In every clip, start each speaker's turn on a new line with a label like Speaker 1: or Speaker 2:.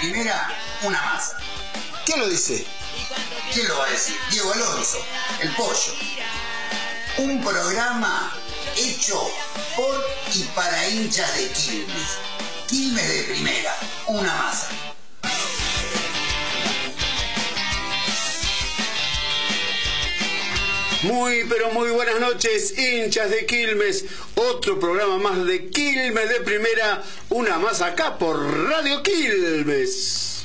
Speaker 1: primera, una masa.
Speaker 2: ¿Quién lo dice?
Speaker 1: ¿Quién lo va a decir? Diego Alonso, el pollo. Un programa hecho por y para hinchas de Quilmes. Quilmes de primera, una masa.
Speaker 3: Muy, pero muy buenas noches, hinchas de Quilmes. Otro programa más de Quilmes de primera, una más acá por Radio Quilmes.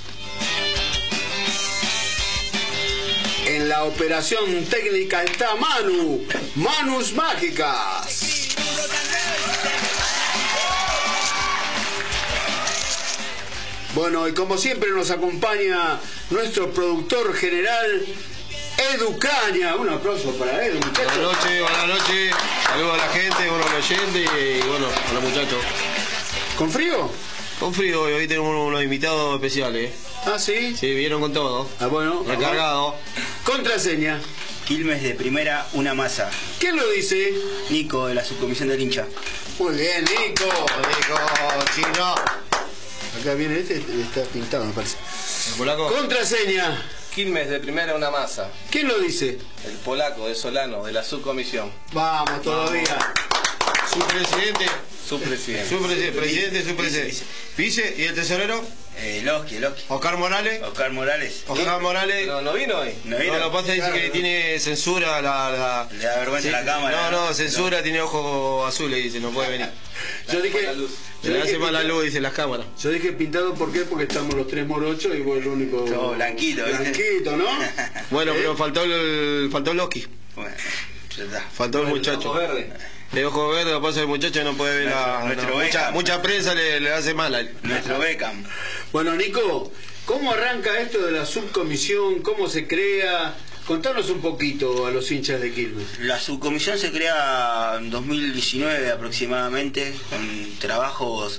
Speaker 3: En la operación técnica está Manu, Manus Mágicas. Bueno, y como siempre nos acompaña nuestro productor general, Edu Caña. Un aplauso para Edu, muchachos.
Speaker 4: Buenas noches. Saludos a la gente, bueno, a los oyentes y bueno, a los muchachos.
Speaker 3: ¿Con frío?
Speaker 4: Con frío, hoy tenemos unos invitados especiales.
Speaker 3: Ah, ¿sí?
Speaker 4: Sí, vinieron con todo.
Speaker 3: Ah, bueno.
Speaker 4: Recargado.
Speaker 3: Contraseña.
Speaker 5: Quilmes de primera, una masa.
Speaker 3: ¿Quién lo dice?
Speaker 5: Nico, de la subcomisión del hincha.
Speaker 3: Muy bien, Nico.
Speaker 4: Nico, chino.
Speaker 3: Acá viene este, está pintado, me parece.
Speaker 4: ¿El polaco?
Speaker 3: Contraseña.
Speaker 6: Quilmes de primera, una masa.
Speaker 3: ¿Quién lo dice?
Speaker 6: El polaco de Solano, de la subcomisión.
Speaker 3: Vamos todavía.
Speaker 4: Su presidente.
Speaker 6: Su presidente.
Speaker 4: Su presidente, su presidente. Vice, ¿y el tesorero?
Speaker 5: Loski.
Speaker 4: Oscar Morales.
Speaker 5: Oscar Morales.
Speaker 4: Oscar Morales.
Speaker 6: No vino hoy.
Speaker 5: No vino.
Speaker 4: No, lo que pasa es que tiene censura la...
Speaker 5: Le da vergüenza la cámara.
Speaker 4: No, censura, tiene ojos azules, dice, no puede venir.
Speaker 3: Yo dije,
Speaker 4: Le hace mal la luz, dicen las cámaras.
Speaker 3: yo dije pintado, ¿por qué? Porque estamos los tres morochos y vos el único...
Speaker 5: Todo blanquito, ¿viste?
Speaker 3: Blanquito, ¿no?
Speaker 4: Bueno, pero faltó el Loki.
Speaker 5: Bueno, ya está.
Speaker 4: Faltó el muchacho.
Speaker 6: Ojo verde.
Speaker 4: De ojo verde, lo que pasa es que el muchacho no puede ver
Speaker 5: Nuestro
Speaker 4: mucha
Speaker 5: Beckham.
Speaker 4: prensa le hace mal a él.
Speaker 5: Nuestro Beckham.
Speaker 3: Bueno, Nico, ¿cómo arranca esto de la subcomisión? ¿Cómo se crea? Contanos un poquito a los hinchas de Quilmes.
Speaker 5: La subcomisión se crea en 2019 aproximadamente, con trabajos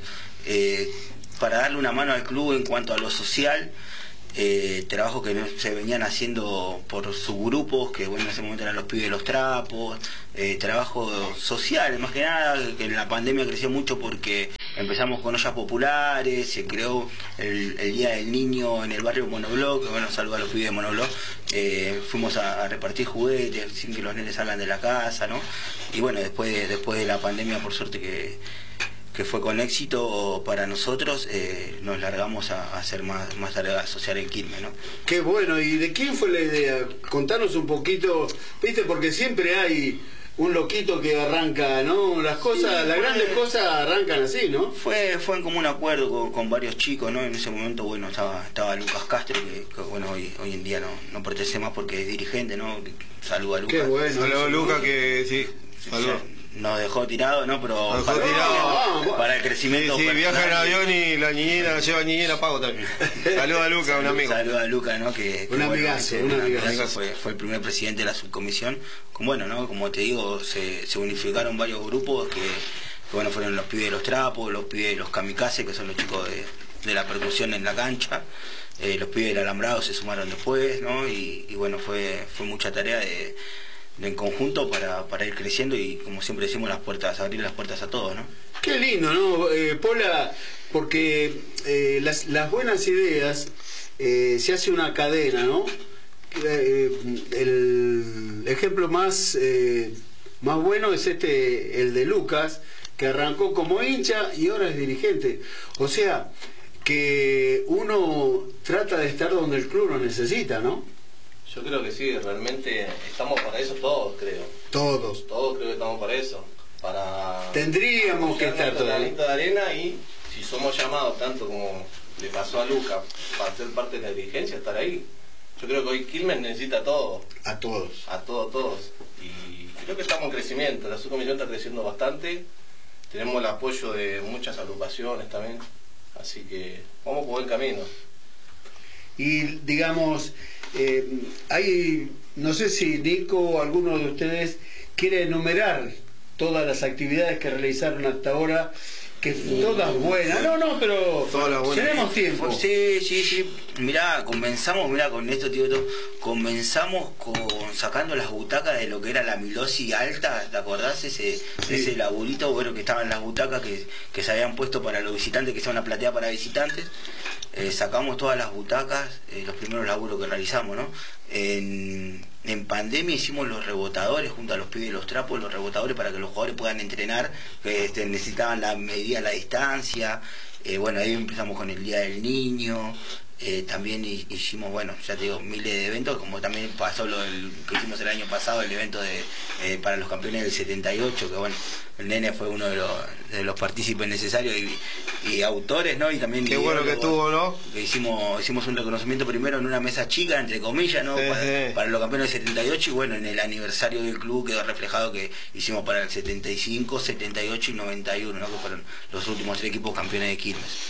Speaker 5: para darle una mano al club en cuanto a lo social. Trabajos que se venían haciendo por subgrupos, que bueno, en ese momento eran los pibes de los trapos, trabajos sociales, más que nada, que en la pandemia creció mucho porque empezamos con ollas populares, se creó el Día del Niño en el barrio Monobloc, que bueno, saludos a los pibes de Monobloc, fuimos a repartir juguetes sin que los nenes salgan de la casa, ¿no? Y bueno, después de la pandemia, por suerte que fue con éxito para nosotros, nos largamos a hacer más tarea social en Quilmes, ¿no?
Speaker 3: Qué bueno, ¿y de quién fue la idea? Contanos un poquito, viste, porque siempre hay un loquito que arranca, ¿no? Las cosas,
Speaker 5: Sí,
Speaker 3: las grandes cosas arrancan así, ¿no?
Speaker 5: Fue en común acuerdo con varios chicos, ¿no? En ese momento, bueno, estaba Lucas Castro, que bueno, hoy en día no pertenece más porque es dirigente, ¿no? Saluda a Lucas.
Speaker 3: Qué bueno.
Speaker 4: Saludos Lucas, que sí. Saludos.
Speaker 5: Nos dejó tirado, ¿no? Pero
Speaker 4: Nos dejó tirado.
Speaker 5: para el crecimiento.
Speaker 4: Sí,
Speaker 5: personal.
Speaker 4: viaja en avión y la niñera, lleva niñera pago también. Saludos a Lucas, un amigo.
Speaker 5: Saludos a Lucas, ¿no? Que
Speaker 3: Un
Speaker 5: bueno,
Speaker 3: amigazo,
Speaker 5: ese,
Speaker 3: un
Speaker 5: un
Speaker 3: amigazo.
Speaker 5: amigazo, fue el primer presidente de la subcomisión. Bueno, ¿no? Como te digo, se unificaron varios grupos que bueno, fueron los pibes de los trapos, los pibes de los kamikazes, que son los chicos de la percusión en la cancha. Los pibes del alambrado se sumaron después, ¿no? Y bueno, fue mucha tarea en conjunto para ir creciendo y, como siempre decimos, abrir las puertas a todos, ¿no?
Speaker 3: Qué lindo, ¿no? Pola, porque las buenas ideas se hace una cadena, ¿no? El ejemplo más bueno es el de Lucas, que arrancó como hincha y ahora es dirigente. O sea, que uno trata de estar donde el club lo necesita, ¿no?
Speaker 6: Yo creo que sí, realmente estamos para eso todos, creo.
Speaker 3: Todos.
Speaker 6: Todos creo que estamos para eso. Para
Speaker 3: Tendríamos que estar todos.
Speaker 6: granito de arena, y si somos llamados, tanto como le pasó a Lucas, para ser parte de la dirigencia, estar ahí. Yo creo que hoy Quilmes necesita a todos.
Speaker 3: A todos.
Speaker 6: A todos. Y creo que estamos en crecimiento. La subcomisión está creciendo bastante. Tenemos el apoyo de muchas agrupaciones también. Así que vamos por buen camino.
Speaker 3: Y digamos, no sé si Nico o alguno de ustedes quiere enumerar todas las actividades que realizaron hasta ahora, que todas buenas. No, pero
Speaker 4: Todas las buenas.
Speaker 3: tenemos tiempo.
Speaker 5: Sí. Mirá, comenzamos con esto, tío, comenzamos con sacando las butacas de lo que era la Milosi alta, ¿te acordás? Ese laburito, bueno, que estaban las butacas que se habían puesto para los visitantes, que sea una platea para visitantes. Sacamos todas las butacas, los primeros laburos que realizamos, ¿no? En pandemia hicimos los rebotadores junto a los pibes de los trapos, los rebotadores para que los jugadores puedan entrenar, necesitaban la medida, la distancia. Bueno, ahí empezamos con el Día del Niño. También hicimos, bueno, ya te digo, miles de eventos, como también pasó que hicimos el año pasado, el evento para los campeones del 78, que bueno, el nene fue uno de los partícipes necesarios y autores, ¿no? Y también
Speaker 4: qué bueno que estuvo, ¿no?
Speaker 5: Que hicimos un reconocimiento primero en una mesa chica, entre comillas, ¿no? Para los campeones del 78, y bueno, en el aniversario del club quedó reflejado que hicimos para el 75, 78 y 91, ¿no? Que fueron los últimos 3 equipos campeones de Quilmes.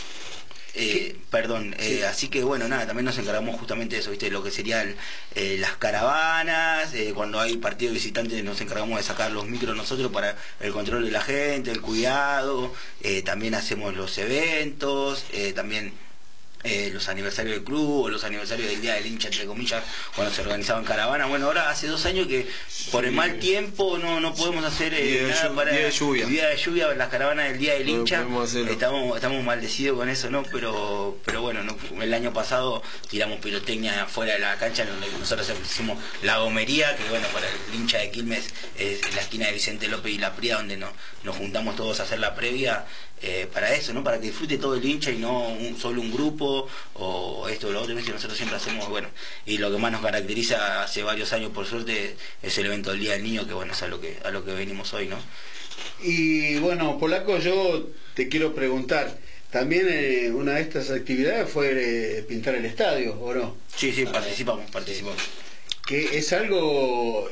Speaker 5: Así que bueno, nada, también nos encargamos justamente de eso, ¿viste? Lo que serían las caravanas, cuando hay partido visitantes nos encargamos de sacar los micros nosotros para el control de la gente, el cuidado, también hacemos los eventos, también los aniversarios del club o los aniversarios del Día del Hincha, entre comillas, cuando se organizaban caravanas. Bueno, ahora hace 2 años que por el mal tiempo no podemos hacer nada para
Speaker 4: día de lluvia,
Speaker 5: las caravanas del Día del Hincha.
Speaker 4: Estamos
Speaker 5: maldecidos con eso, ¿no? Pero bueno, el año pasado tiramos pirotecnia afuera de la cancha, donde nosotros hicimos la gomería, que bueno, para el hincha de Quilmes es en la esquina de Vicente López y La Pría, donde nos juntamos todos a hacer la previa. Para eso, ¿no? Para que disfrute todo el hincha y no solo un grupo o esto o lo otro, que nosotros siempre hacemos, bueno, y lo que más nos caracteriza hace varios años, por suerte, es el evento del Día del Niño, que bueno, es a lo que venimos hoy, ¿no?
Speaker 3: Y bueno, Polaco, yo te quiero preguntar, también una de estas actividades fue pintar el estadio, ¿o no?
Speaker 5: Sí, participamos.
Speaker 3: Que es algo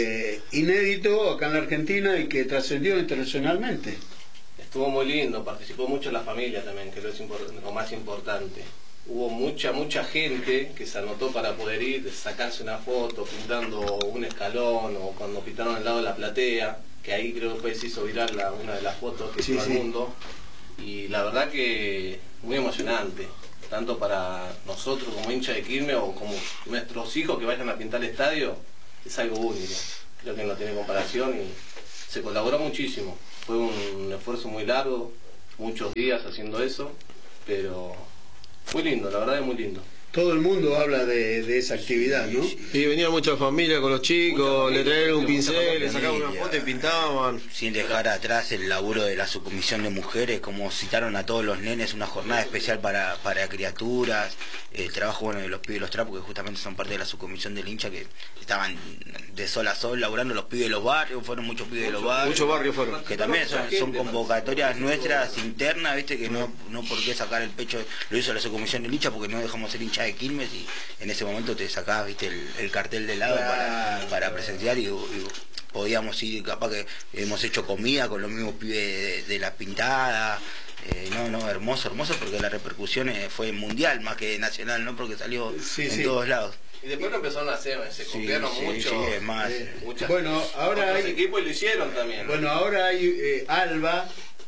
Speaker 3: inédito acá en la Argentina y que trascendió internacionalmente.
Speaker 6: Estuvo muy lindo, participó mucho la familia también, que es lo más importante. Hubo mucha gente que se anotó para poder ir, sacarse una foto pintando un escalón o cuando pintaron al lado de la platea, que ahí creo que después se hizo viral una de las fotos que hizo al mundo. Y la verdad que muy emocionante, tanto para nosotros como hincha de Quilmes o como nuestros hijos que vayan a pintar el estadio, es algo único. Creo que no tiene comparación y se colaboró muchísimo. Fue un esfuerzo muy largo, muchos días haciendo eso, pero muy lindo, la verdad es muy lindo.
Speaker 3: Todo el mundo habla de esa actividad, ¿no?
Speaker 4: Sí, venía mucha familia con los chicos, le traían un pincel, le sacaban una foto y pintaban.
Speaker 5: Sin dejar atrás el laburo de la subcomisión de mujeres, como citaron a todos los nenes, una jornada especial para criaturas, el trabajo bueno de los pibes de los trapos, que justamente son parte de la subcomisión del hincha, que estaban de sol a sol laburando los pibes de los barrios, fueron muchos pibes de los barrios.
Speaker 4: Muchos barrios fueron.
Speaker 5: Que también son convocatorias nuestras internas, viste, que no por qué sacar el pecho, lo hizo la subcomisión del hincha, porque no dejamos ser hincha de Quilmes y en ese momento te sacabas, viste, el cartel de lado para presenciar y podíamos ir, capaz que hemos hecho comida con los mismos pibes de la pintada. Hermoso porque la repercusión fue mundial más que nacional, ¿no? Porque salió en todos lados.
Speaker 6: Y después lo empezaron a hacer, se copiaron mucho.
Speaker 5: Sí, es más.
Speaker 3: Bueno, ahora hay
Speaker 6: equipos lo hicieron también.
Speaker 3: Bueno, ahora hay Alba,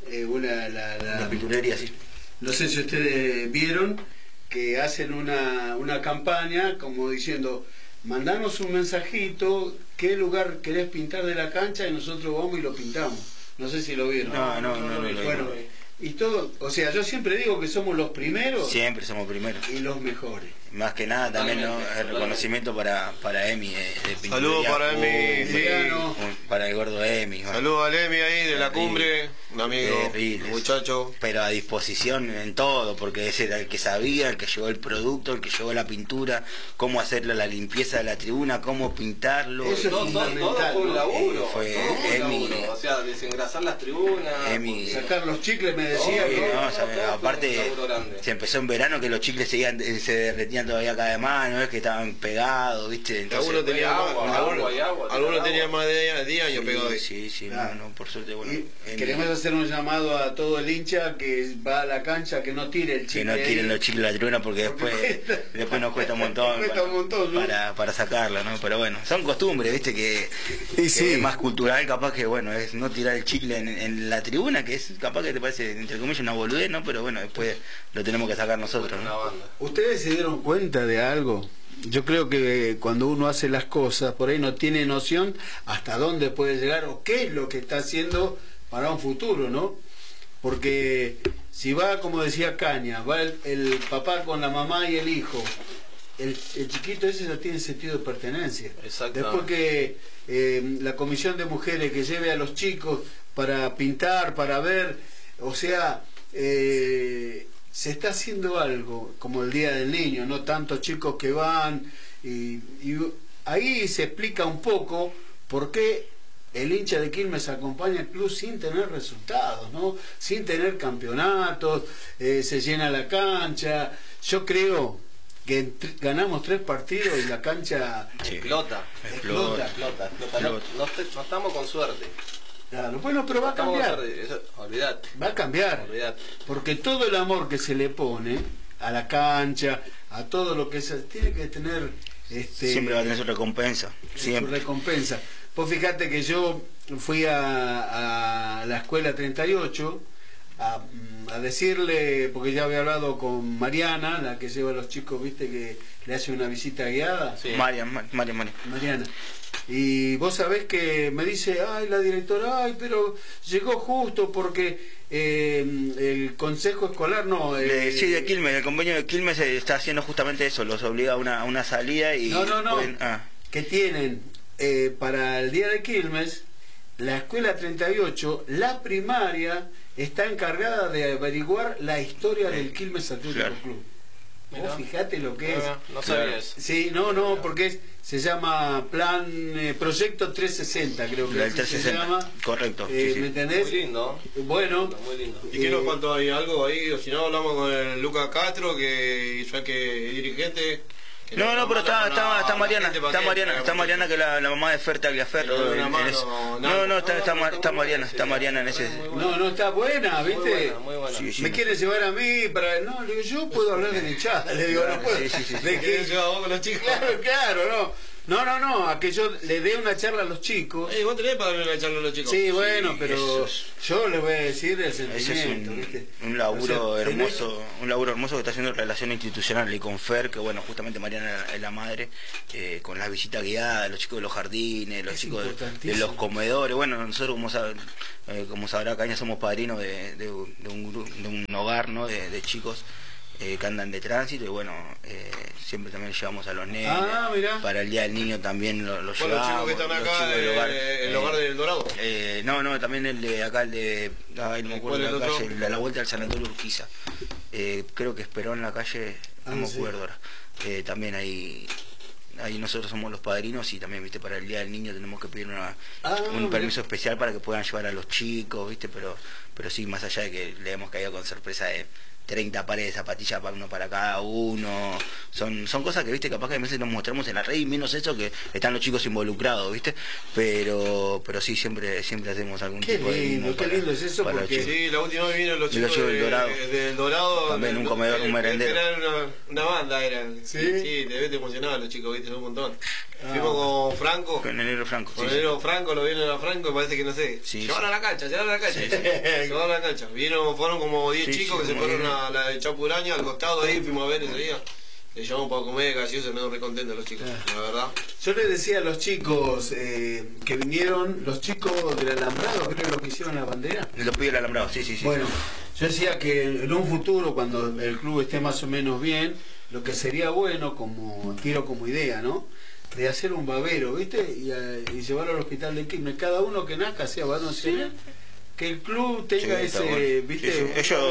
Speaker 3: la
Speaker 5: pinturería, sí.
Speaker 3: No sé si ustedes vieron que hacen una campaña como diciendo, mandanos un mensajito, qué lugar querés pintar de la cancha y nosotros vamos y lo pintamos. No sé si lo vieron.
Speaker 5: No.
Speaker 3: Bueno, y todo, o sea, yo siempre digo que somos los primeros.
Speaker 5: Siempre somos primeros.
Speaker 3: Y los mejores.
Speaker 5: Más que nada también, ¿no? El reconocimiento para Emi de pinturería.
Speaker 4: Saludos para Emi, sí.
Speaker 5: Para el gordo Emi.
Speaker 4: Saludos a Emi ahí de la cumbre, un amigo, un muchacho.
Speaker 5: Pero a disposición en todo, porque ese era el que sabía, el que llevó el producto, el que llevó la pintura, cómo hacer la limpieza de la tribuna, cómo pintarlo.
Speaker 3: Eso
Speaker 6: todo fue un laburo.
Speaker 5: Fue Emi.
Speaker 6: O sea, desengrasar las tribunas.
Speaker 3: Sacar los chicles, me decía.
Speaker 5: Aparte, se empezó en verano que los chicles se derretían todavía cada vez más, no es que estaban pegados, ¿viste? Entonces,
Speaker 4: algunos tenían más de 10 años pegados.
Speaker 5: Sí, claro. Por suerte, bueno.
Speaker 3: Queremos hacer un llamado a todo el hincha que va a la cancha, que no tire el chicle.
Speaker 5: Que no tiren los chicles a la tribuna porque después nos cuesta un montón, para sacarla, ¿no? Pero bueno, son costumbres, ¿viste? Que es más cultural, capaz que, bueno, es no tirar el chicle en la tribuna, que es capaz que te parece, entre comillas, una boludez, ¿no? Pero bueno, después lo tenemos que sacar nosotros, ¿no?
Speaker 3: ¿Ustedes se dieron cuenta de algo? yo creo que cuando uno hace las cosas, por ahí no tiene noción hasta dónde puede llegar o qué es lo que está haciendo para un futuro, ¿no? Porque si va, como decía Caña, va el papá con la mamá y el hijo, el chiquito ese ya tiene sentido de pertenencia. Después que la comisión de mujeres que lleve a los chicos para pintar, para ver, o sea, se está haciendo algo como el Día del Niño, no tantos chicos que van y ahí se explica un poco por qué el hincha de Quilmes acompaña al club sin tener resultados, ¿no? Sin tener campeonatos, se llena la cancha. Yo creo que ganamos 3 partidos y la cancha
Speaker 6: explota. No estamos con suerte.
Speaker 3: Claro, bueno, pero va a cambiar.
Speaker 6: Olvídate.
Speaker 3: Va a cambiar.
Speaker 6: Olvídate.
Speaker 3: Porque todo el amor que se le pone a la cancha, a todo lo que se tiene que tener
Speaker 5: siempre va a tener su recompensa. Siempre.
Speaker 3: Su recompensa. Pues fíjate que yo fui a la escuela 38 a decirle, porque ya había hablado con Mariana, la que lleva a los chicos, viste, que le hace una visita guiada.
Speaker 5: Sí. Mariana.
Speaker 3: Y vos sabés que me dice, ay, la directora, ay, pero llegó justo porque el consejo escolar no...
Speaker 5: sí, de Quilmes, el convenio de Quilmes está haciendo justamente eso, los obliga a una salida y...
Speaker 3: No, que tienen para el día de Quilmes, la escuela 38, la primaria está encargada de averiguar la historia del Quilmes Atlético Club. Vos fijate lo que es.
Speaker 6: No sabía eso.
Speaker 3: Sí, no, porque se llama Proyecto 360, creo que así se llama.
Speaker 5: Correcto.
Speaker 3: ¿Me entendés?
Speaker 6: Muy lindo.
Speaker 3: Bueno.
Speaker 6: Muy lindo.
Speaker 4: ¿Y qué nos faltó ahí? ¿Algo ahí? O si no, hablamos con el Lucas Castro, que ya que es dirigente.
Speaker 5: No, pero está Mariana, está Mariana, que es la mamá de Fer Tagliaferro. Está Mariana en ese.
Speaker 3: No, está buena, ¿viste?
Speaker 6: Muy buena.
Speaker 3: Sí, me quiere llevar a mí para... No, le digo, yo puedo hablar de mi chat, le digo, no puedo.
Speaker 4: ¿De qué llevas vos con los chicos?
Speaker 3: Claro, no. No, a que yo le dé una charla a los chicos.
Speaker 4: Vos tenés para darle una charla a los chicos.
Speaker 3: Sí, bueno, pero yo le voy a decir el
Speaker 5: Ese
Speaker 3: sentimiento,
Speaker 5: es
Speaker 3: ¿viste?
Speaker 5: un laburo hermoso, que está haciendo relación institucional y con Fer, que bueno, justamente Mariana es la madre, con las visitas guiadas, los chicos de los jardines, los chicos de los comedores. Bueno, nosotros como sabrá Caña, somos padrinos de un hogar, ¿no? de chicos que andan de tránsito y bueno, siempre también llevamos a los nenes. Para el Día del Niño también los llevamos.
Speaker 4: Los chicos que están acá, el hogar del Dorado.
Speaker 5: No, también el de acá, no me acuerdo la calle, la vuelta al Sanatorio Urquiza. Creo que esperó en la calle, no me acuerdo ahora. También ahí nosotros somos los padrinos y también, viste, para el Día del Niño tenemos que pedir un permiso especial para que puedan llevar a los chicos, viste, pero sí, más allá de que le hemos caído con sorpresa de 30 pares de zapatillas para uno para cada uno, son cosas que, viste, capaz que a veces nos mostramos en la red y menos eso que están los chicos involucrados, viste, pero sí, siempre hacemos algún tipo de lindo.
Speaker 3: Qué lindo es eso, porque
Speaker 4: sí, la última vez vinieron los chicos
Speaker 5: del Dorado, también un comedor, un merendero.
Speaker 4: Era una banda, eran. Sí, te emocionaban los chicos, viste, un montón. Fuimos con Franco.
Speaker 5: Con el negro Franco.
Speaker 4: Con el negro Franco, lo vieron a Franco y parece que no sé. Llevaron a la cancha. Llevaron a la cancha. Fueron como 10 chicos que se fueron a la de Chapuraña, al costado ahí, fuimos a ver ese día. Le llamamos para comer gaseoso, me re contentos los chicos, la verdad.
Speaker 3: Yo les decía a los chicos que vinieron, los chicos del Alambrado, creo que hicieron la bandera.
Speaker 5: Los pibes del Alambrado, sí.
Speaker 3: Bueno, yo decía que en un futuro, cuando el club esté más o menos bien, lo que sería bueno, quiero como idea, ¿no? De hacer un babero, ¿viste? Y llevarlo al hospital de Quilmes. Cada uno que nazca sea varón, que el club tenga ese, ¿viste?
Speaker 5: Ellos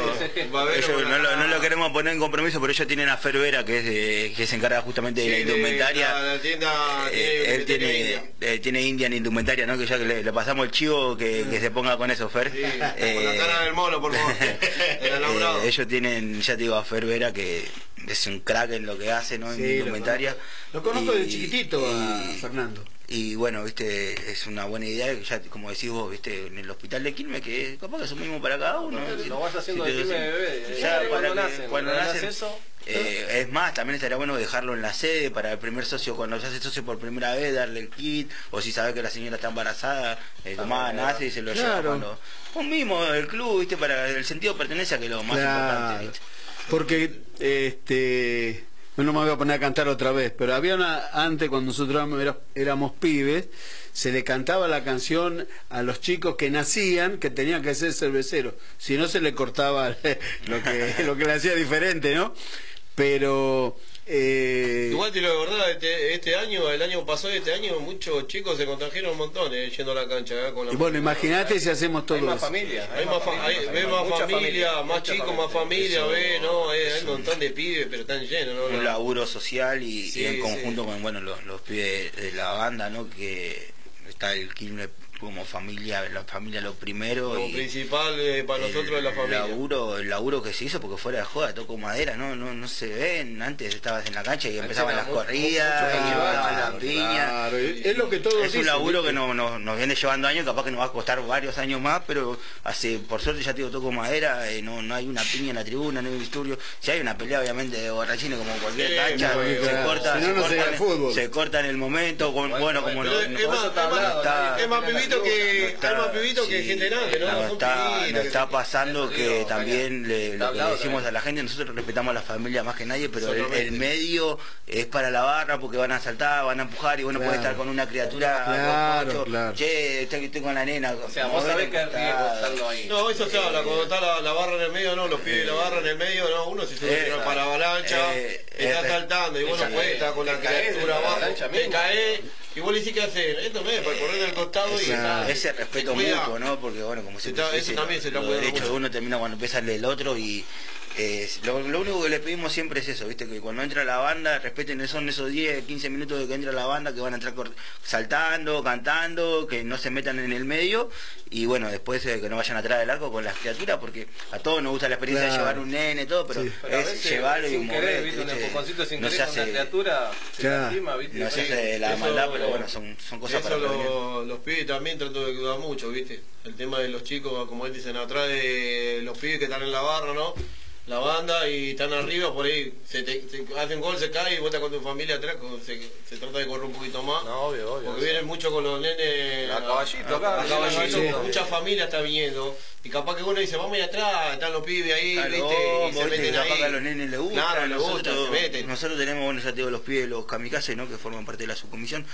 Speaker 5: no lo queremos poner en compromiso, pero ellos tienen a Fer Vera, que se encarga justamente de la indumentaria.
Speaker 4: La tienda,
Speaker 5: él tiene Indian Indumentaria, ¿no? Que ya que le pasamos el chivo, que se ponga con eso, Fer.
Speaker 4: Con la cara del mono, por favor.
Speaker 5: Ellos tienen, ya te digo, a Fer Vera, que es un crack en lo que hace, ¿no? En indumentaria.
Speaker 3: Lo conozco de chiquitito a Fernando.
Speaker 5: Y bueno, viste, es una buena idea, ya como decís vos, viste, en el hospital de Quilmes, que capaz que es lo mismo para cada uno.
Speaker 6: Lo vas haciendo de Quilmes bebé.
Speaker 5: Ya
Speaker 6: cuando nacen eso.
Speaker 5: Es más, también estaría bueno dejarlo en la sede para el primer socio, cuando se hace socio por primera vez, darle el kit, o si sabe que la señora está embarazada, nace y se lo lleva cuando... Un mimo del club, viste, para el sentido de pertenencia, que es lo más importante, ¿viste?
Speaker 3: Porque no me voy a poner a cantar otra vez, pero había antes cuando nosotros éramos pibes, se le cantaba la canción a los chicos que nacían que tenían que ser cerveceros, si no se le cortaba lo que le hacía diferente, ¿no? Pero
Speaker 4: igual te lo verdad, este año, el año pasado y este año, muchos chicos se contagiaron un montón yendo a la cancha. Con la
Speaker 3: y bueno, imagínate si hacemos todo
Speaker 6: hay más
Speaker 3: eso.
Speaker 6: familia,
Speaker 4: Hay más familia, más chicos, más familia, ¿no? Hay un montón de pibes, pero están llenos, ¿no?
Speaker 5: Un laburo social y en conjunto
Speaker 4: sí.
Speaker 5: con bueno los pibes de la banda, ¿no? Que está el Quilmes como familia, la familia lo primero.
Speaker 4: Lo
Speaker 5: y
Speaker 4: principal para nosotros es la familia.
Speaker 5: El laburo que se hizo, porque fuera de joda, toco madera, no se ven. Antes estabas en la cancha y empezaban las corridas, empezaban las piñas.
Speaker 3: Claro, es lo que todos
Speaker 5: Es un
Speaker 3: dicen,
Speaker 5: laburo
Speaker 3: ¿viste?
Speaker 5: que nos viene llevando años, capaz que nos va a costar varios años más, pero por suerte ya te digo, toco madera, no hay una piña en la tribuna, no hay un disturbio. Si hay una pelea obviamente de borrachines como cualquier cancha, se corta en el momento, bueno, como
Speaker 4: es más pibito que gente grande, ¿no?
Speaker 5: Nos está pasando que también lo que le decimos a la gente, nosotros respetamos a la familia más que nadie, pero el medio es para la barra porque van a saltar, van a empujar y bueno, puede estar con una criatura, che, estoy con la nena.
Speaker 6: O sea, vos sabés que es riesgo estando ahí.
Speaker 4: No, eso se habla, cuando está la barra en el medio, no, los pibes de la barra en el medio, no, uno se sube para avalancha, está saltando y vos no puedes estar con la criatura abajo, te caes. Y vos le decís que hacer, esto no es para correr del costado y
Speaker 5: ese respeto mutuo, ¿no? Porque bueno, como se
Speaker 4: eso también se está
Speaker 5: los derechos de uno termina cuando empieza el del otro y lo único que le pedimos siempre es eso, ¿viste? Que cuando entra la banda respeten, son esos 10, 15 minutos de que entra la banda, que van a entrar saltando, cantando, que no se metan en el medio y bueno, después que no vayan atrás del arco con las criaturas, porque a todos nos gusta la experiencia de llevar un nene, todo, pero es llevarlo y mover,
Speaker 6: un empujoncito sin querer con una criatura, se lastima, ¿viste?
Speaker 5: No se hace la maldad, pero bueno, son cosas para
Speaker 4: los pibes también trato de cuidar mucho, ¿viste? El tema de los chicos, como él dicen, atrás de los pibes que están en la barra, ¿no? La banda y están arriba, por ahí se hacen gol, se cae y vos estás con tu familia atrás, se trata de correr un poquito más.
Speaker 6: No, obvio.
Speaker 4: Porque vienen mucho con los nenes
Speaker 6: a caballito acá.
Speaker 4: A caballito, mucha familia está viniendo. Y capaz que uno dice, vamos ahí atrás, están los pibes ahí, ¿viste? Y se meten ahí.
Speaker 5: A los nenes les gusta.
Speaker 4: Claro, les gusta, se meten.
Speaker 5: Nosotros tenemos, bueno, ya te digo, los pibes, los kamikazes, ¿no? Que forman parte de la subcomisión.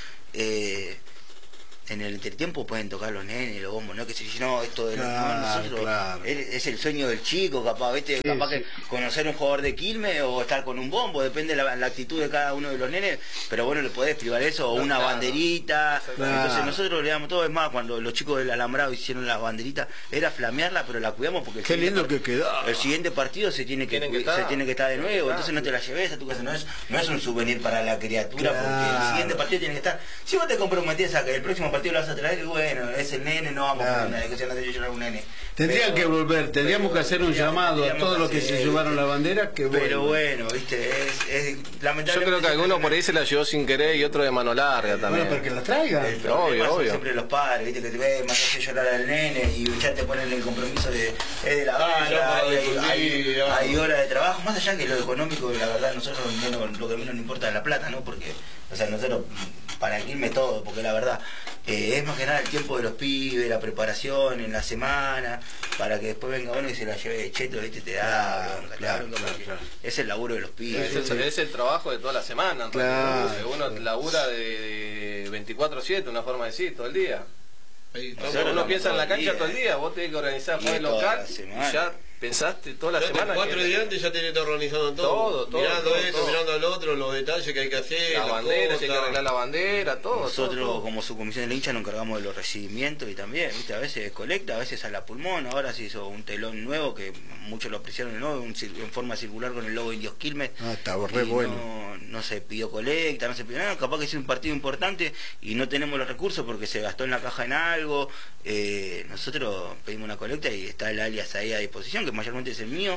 Speaker 5: En el entretiempo pueden tocar los nenes, los bombos, ¿no? Que si no, esto de nosotros es el sueño del chico, capaz, ¿viste? Sí, capaz que conocer un jugador de Quilmes o estar con un bombo, depende de la actitud de cada uno de los nenes, pero bueno, le podés privar eso, o una banderita. Entonces nosotros le damos todo, es más, cuando los chicos del Alambrado hicieron las banderitas, era flamearla, pero la cuidamos porque
Speaker 3: qué lindo que quedó.
Speaker 5: El siguiente partido se tiene que estar de nuevo, entonces no te la lleves a tu casa, no es un souvenir para la criatura, porque el siguiente partido tiene que estar. Si vos te comprometés a que el próximo partido lo vas a traer, y bueno, es el nene, no vamos a poner una discusión, no te llorar un nene.
Speaker 3: Tendrían que volver, tendríamos que hacer un llamado a todos los que se llevaron la bandera, que
Speaker 5: pero bueno, viste, es lamentablemente.
Speaker 6: Yo creo que alguno por ahí se la llevó sin querer y otro de mano larga también.
Speaker 3: Bueno, pero que la traigan.
Speaker 5: Obvio. Siempre los padres, viste, que te ven, más hace llorar al nene y ya te ponen el compromiso de la banda, hay horas de trabajo, más allá que lo económico, la verdad, nosotros lo que menos nos importa es la plata, ¿no? Porque, o sea, nosotros, para irme todo, porque la verdad, es más que nada el tiempo de los pibes, la preparación en la semana, para que después venga uno y se la lleve de cheto, ¿viste? Te da claro. Es el laburo de los pibes.
Speaker 6: Es el trabajo de toda la semana,
Speaker 3: claro.
Speaker 6: Uno labura de 24/7, una forma de decir, todo el día. Uno piensa en la cancha todo el día, vos tenés que organizar el local y ya pensaste toda la semana.
Speaker 4: 4 días antes ya tenés todo organizado todo. Mirando esto, mirando al otro, los detalles que hay que hacer.
Speaker 6: La bandera, si hay que arreglar la bandera, todo.
Speaker 5: Nosotros como subcomisión de la hincha nos encargamos de los recibimientos y también, viste, a veces colecta, a veces a la pulmón. Ahora se hizo un telón nuevo que muchos lo apreciaron, ¿no? En forma circular con el logo Indios Quilmes.
Speaker 3: Está re bueno.
Speaker 5: No se pidió colecta, no se pidió nada. Capaz que es un partido importante y no tenemos los recursos porque se gastó en la caja en algo. Nosotros pedimos una colecta y está el alias ahí a disposición, que mayormente es el mío,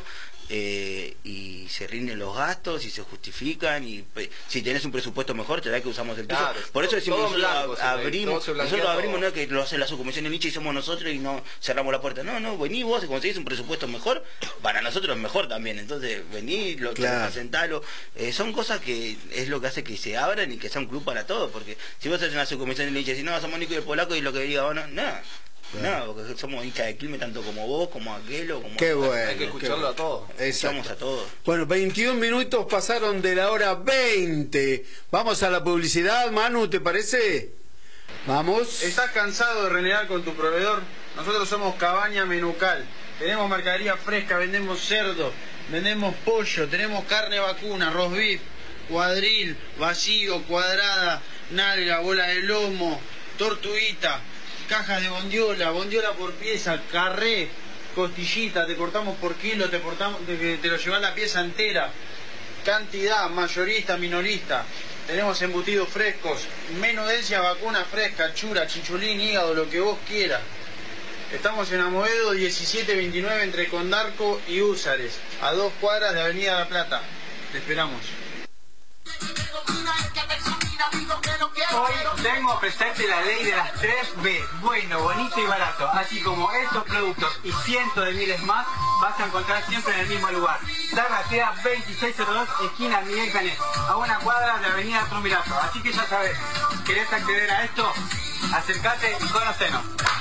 Speaker 5: y se rinden los gastos y se justifican, y si tenés un presupuesto mejor te da que usamos el peso. Claro, por eso decimos nosotros abrimos, no es que lo hace la subcomisión de hincha y somos nosotros y no cerramos la puerta. No, vení vos y conseguís un presupuesto mejor, para nosotros es mejor también, entonces vení, presentalo. Son cosas que es lo que hace que se abran y que sea un club para todos, porque si vos haces una subcomisión de hincha y decís, no, somos Nico y el Polaco y lo que diga, no, No, porque somos hinchas de Quilmes tanto como vos, como Aquelo, como...
Speaker 3: Qué bueno.
Speaker 6: Hay que escucharlo a todos.
Speaker 5: Escuchamos a todos.
Speaker 3: Bueno, 21 minutos pasaron de la hora 20. Vamos a la publicidad, Manu, ¿te parece? Vamos.
Speaker 2: ¿Estás cansado de renegar con tu proveedor? Nosotros somos Cabaña Menucal. Tenemos mercadería fresca, vendemos cerdo, vendemos pollo, tenemos carne vacuna, roast beef, cuadril, vacío, cuadrada, nalga, bola de lomo, tortuguita, cajas de bondiola, bondiola por pieza, carré, costillita, te cortamos por kilo, te lo llevas la pieza entera, cantidad, mayorista, minorista. Tenemos embutidos frescos, menudencia vacuna fresca, chura, chichulín, hígado, lo que vos quieras. Estamos en Amoedo 1729 entre Condarco y Húsares, a 2 cuadras de Avenida La Plata. Te esperamos.
Speaker 7: Hoy vengo a ofrecerte la ley de las 3B, bueno, bonito y barato. Así como estos productos y cientos de miles más vas a encontrar siempre en el mismo lugar. Tarratea 2602, esquina Miguel Canet, a 1 cuadra de Avenida Trumirato. Así que ya sabes, ¿querés acceder a esto? Acércate y conocenos.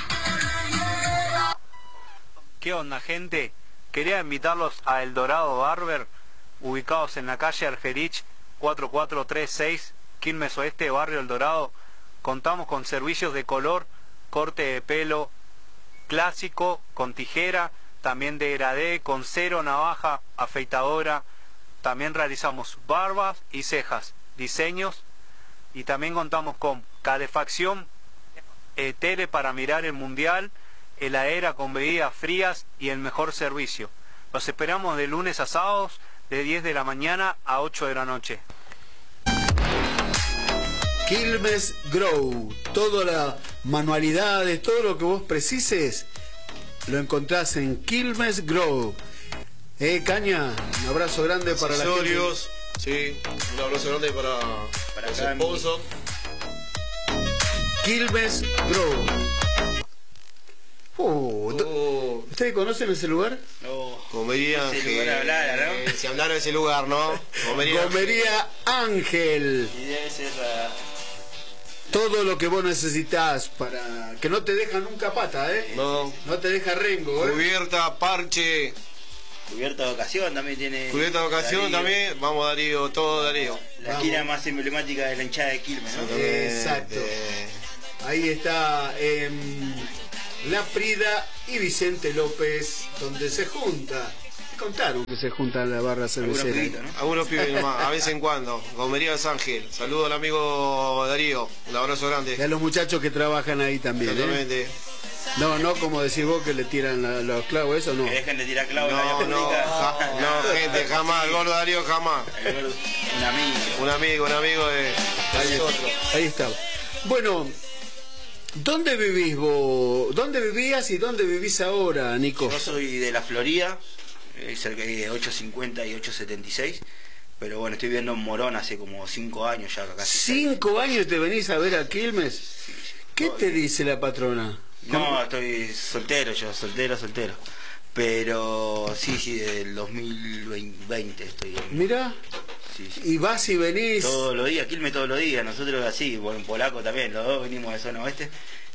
Speaker 8: ¿Qué onda, gente? Quería invitarlos a El Dorado Barber, ubicados en la calle Argerich 4436, Quilmes Oeste, barrio El Dorado. Contamos con servicios de color, corte de pelo clásico, con tijera, también de degradé, con cero, navaja, afeitadora. También realizamos barbas y cejas, diseños, y también contamos con calefacción, tele para mirar el mundial, heladera con bebidas frías y el mejor servicio. Los esperamos de lunes a sábados de 10 de la mañana a 8 de la noche.
Speaker 3: Quilmes Grow, todas las manualidades, todo lo que vos precises, lo encontrás en Quilmes Grow. Caña, un abrazo grande para la gente.
Speaker 4: Accesorios, sí, un abrazo grande para los sponsors.
Speaker 3: Quilmes Grow. ¿Ustedes conocen ese lugar?
Speaker 5: No.
Speaker 4: Comería
Speaker 5: Ese
Speaker 4: Ángel.
Speaker 5: lugar hablara, ¿no?
Speaker 4: Si hablara de ese lugar, ¿no?
Speaker 3: Comería Ángel.
Speaker 5: Y debe ser
Speaker 3: Todo lo que vos necesitas para que no te deja nunca pata,
Speaker 4: No.
Speaker 3: No te deja rengo,
Speaker 4: Cubierta, parche.
Speaker 5: cubierta de ocasión también tiene.
Speaker 4: Cubierta de ocasión
Speaker 5: Darío.
Speaker 4: También. Vamos, Darío, todo Darío.
Speaker 5: La esquina más emblemática de la hinchada de Quilmes, ¿no?
Speaker 3: Exacto. Ahí está La Prida y Vicente López, donde se junta. Me contaron que se junta la barra cervecera.
Speaker 5: ¿no?
Speaker 4: Algunos pibes nomás, a vez en cuando. Comería San Ángel. Saludo al amigo Darío. Un abrazo grande.
Speaker 3: Y a los muchachos que trabajan ahí también.
Speaker 4: Exactamente.
Speaker 3: No como decís vos que le tiran los clavos, eso no.
Speaker 5: Que dejen de tirar clavos en la vía pública.
Speaker 4: No, gente, jamás. El gordo Darío jamás.
Speaker 5: Un amigo.
Speaker 4: Un amigo de nosotros.
Speaker 3: Ahí está. Bueno, ¿dónde vivís vos? ¿Dónde vivías y dónde vivís ahora, Nico?
Speaker 5: Yo soy de la Florida, cerca de 850 y 876, pero bueno, estoy viviendo en Morón hace como 5 años ya casi.
Speaker 3: 5 años te venís a ver a Quilmes. ¿Qué te dice la patrona?
Speaker 5: No, estoy soltero yo, soltero. Pero sí, del 2020 estoy.
Speaker 3: Mirá.
Speaker 5: Sí.
Speaker 3: Y vas y venís.
Speaker 5: Todos los días, Quilmes todos los días, nosotros así, bueno, en polaco también, los dos venimos de zona oeste.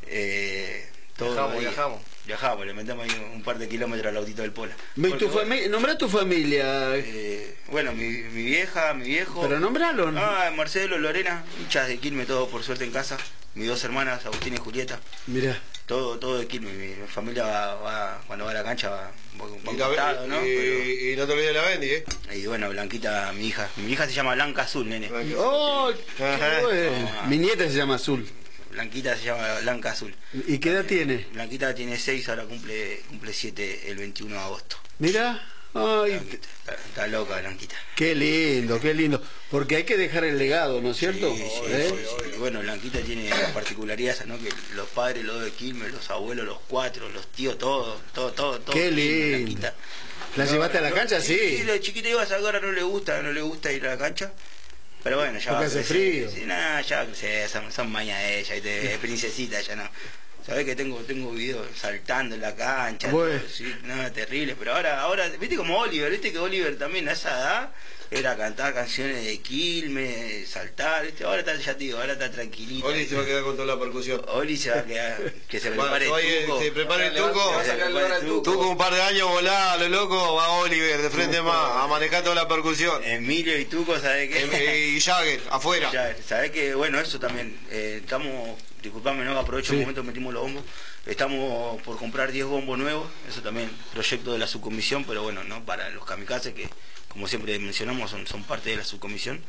Speaker 5: Viajamos, le metemos ahí un par de kilómetros al autito del Pola.
Speaker 3: Nombrá tu familia.
Speaker 5: Bueno, mi vieja, mi viejo.
Speaker 3: Pero nombralo, ¿no?
Speaker 5: Marcelo, Lorena, hinchas de Quilmes, todos por suerte en casa. Mis 2 hermanas, Agustina y Julieta.
Speaker 3: Mirá.
Speaker 5: Todo de Quilmes. Mi familia va cuando va a la cancha va
Speaker 4: Y
Speaker 5: ¿no?
Speaker 4: no te olvides de la Bendy,
Speaker 5: Y bueno, Blanquita, mi hija. Mi hija se llama Blanca Azul, nene.
Speaker 3: ¡Oh! Qué bueno. Mi nieta se llama Azul.
Speaker 5: Blanquita se llama Blanca Azul.
Speaker 3: ¿Y qué edad tiene?
Speaker 5: Blanquita tiene 6, ahora cumple 7 el 21 de agosto.
Speaker 3: Mirá. Ay,
Speaker 5: Está loca Blanquita.
Speaker 3: qué lindo, qué lindo. Porque hay que dejar el legado, ¿no es cierto?
Speaker 5: Sí. Y bueno, Blanquita tiene la particularidad esa, ¿no? Que los padres, los de Quilmes, los abuelos, los 4, los tíos, todo.
Speaker 3: Qué lindo.
Speaker 5: Blanquita.
Speaker 3: ¿La llevaste a la cancha? Sí.
Speaker 5: La chiquita iba a sacar, ahora no le gusta ir a la cancha. Pero bueno, ya
Speaker 3: porque hace frío.
Speaker 5: Sí, nada, ya son mañas de ella, de princesita, ya no. Sabés que tengo videos saltando en la cancha,
Speaker 3: bueno.
Speaker 5: todo, sí, no, terrible, pero ahora, viste como Oliver, que Oliver también a esa edad era cantar canciones de Quilmes, saltar, ¿viste? Ahora está, ya te digo, ahora está tranquilito.
Speaker 4: Oli se va a quedar con toda la percusión.
Speaker 5: Oli se va a quedar, que se prepare el tuco.
Speaker 4: Se prepare el tuco. Tú con un par de años volá, lo loco, va Oliver de frente más, a manejar toda la percusión.
Speaker 5: Emilio y Tuco, ¿sabes qué?
Speaker 4: Y Jagger, afuera.
Speaker 5: ¿Sabes qué? Bueno, eso también, estamos, disculpame, no aprovecho el momento, metimos los bombos. Estamos por comprar 10 bombos nuevos, eso también, proyecto de la subcomisión, pero bueno, no para los kamikazes que, como siempre mencionamos, son parte de la subcomisión.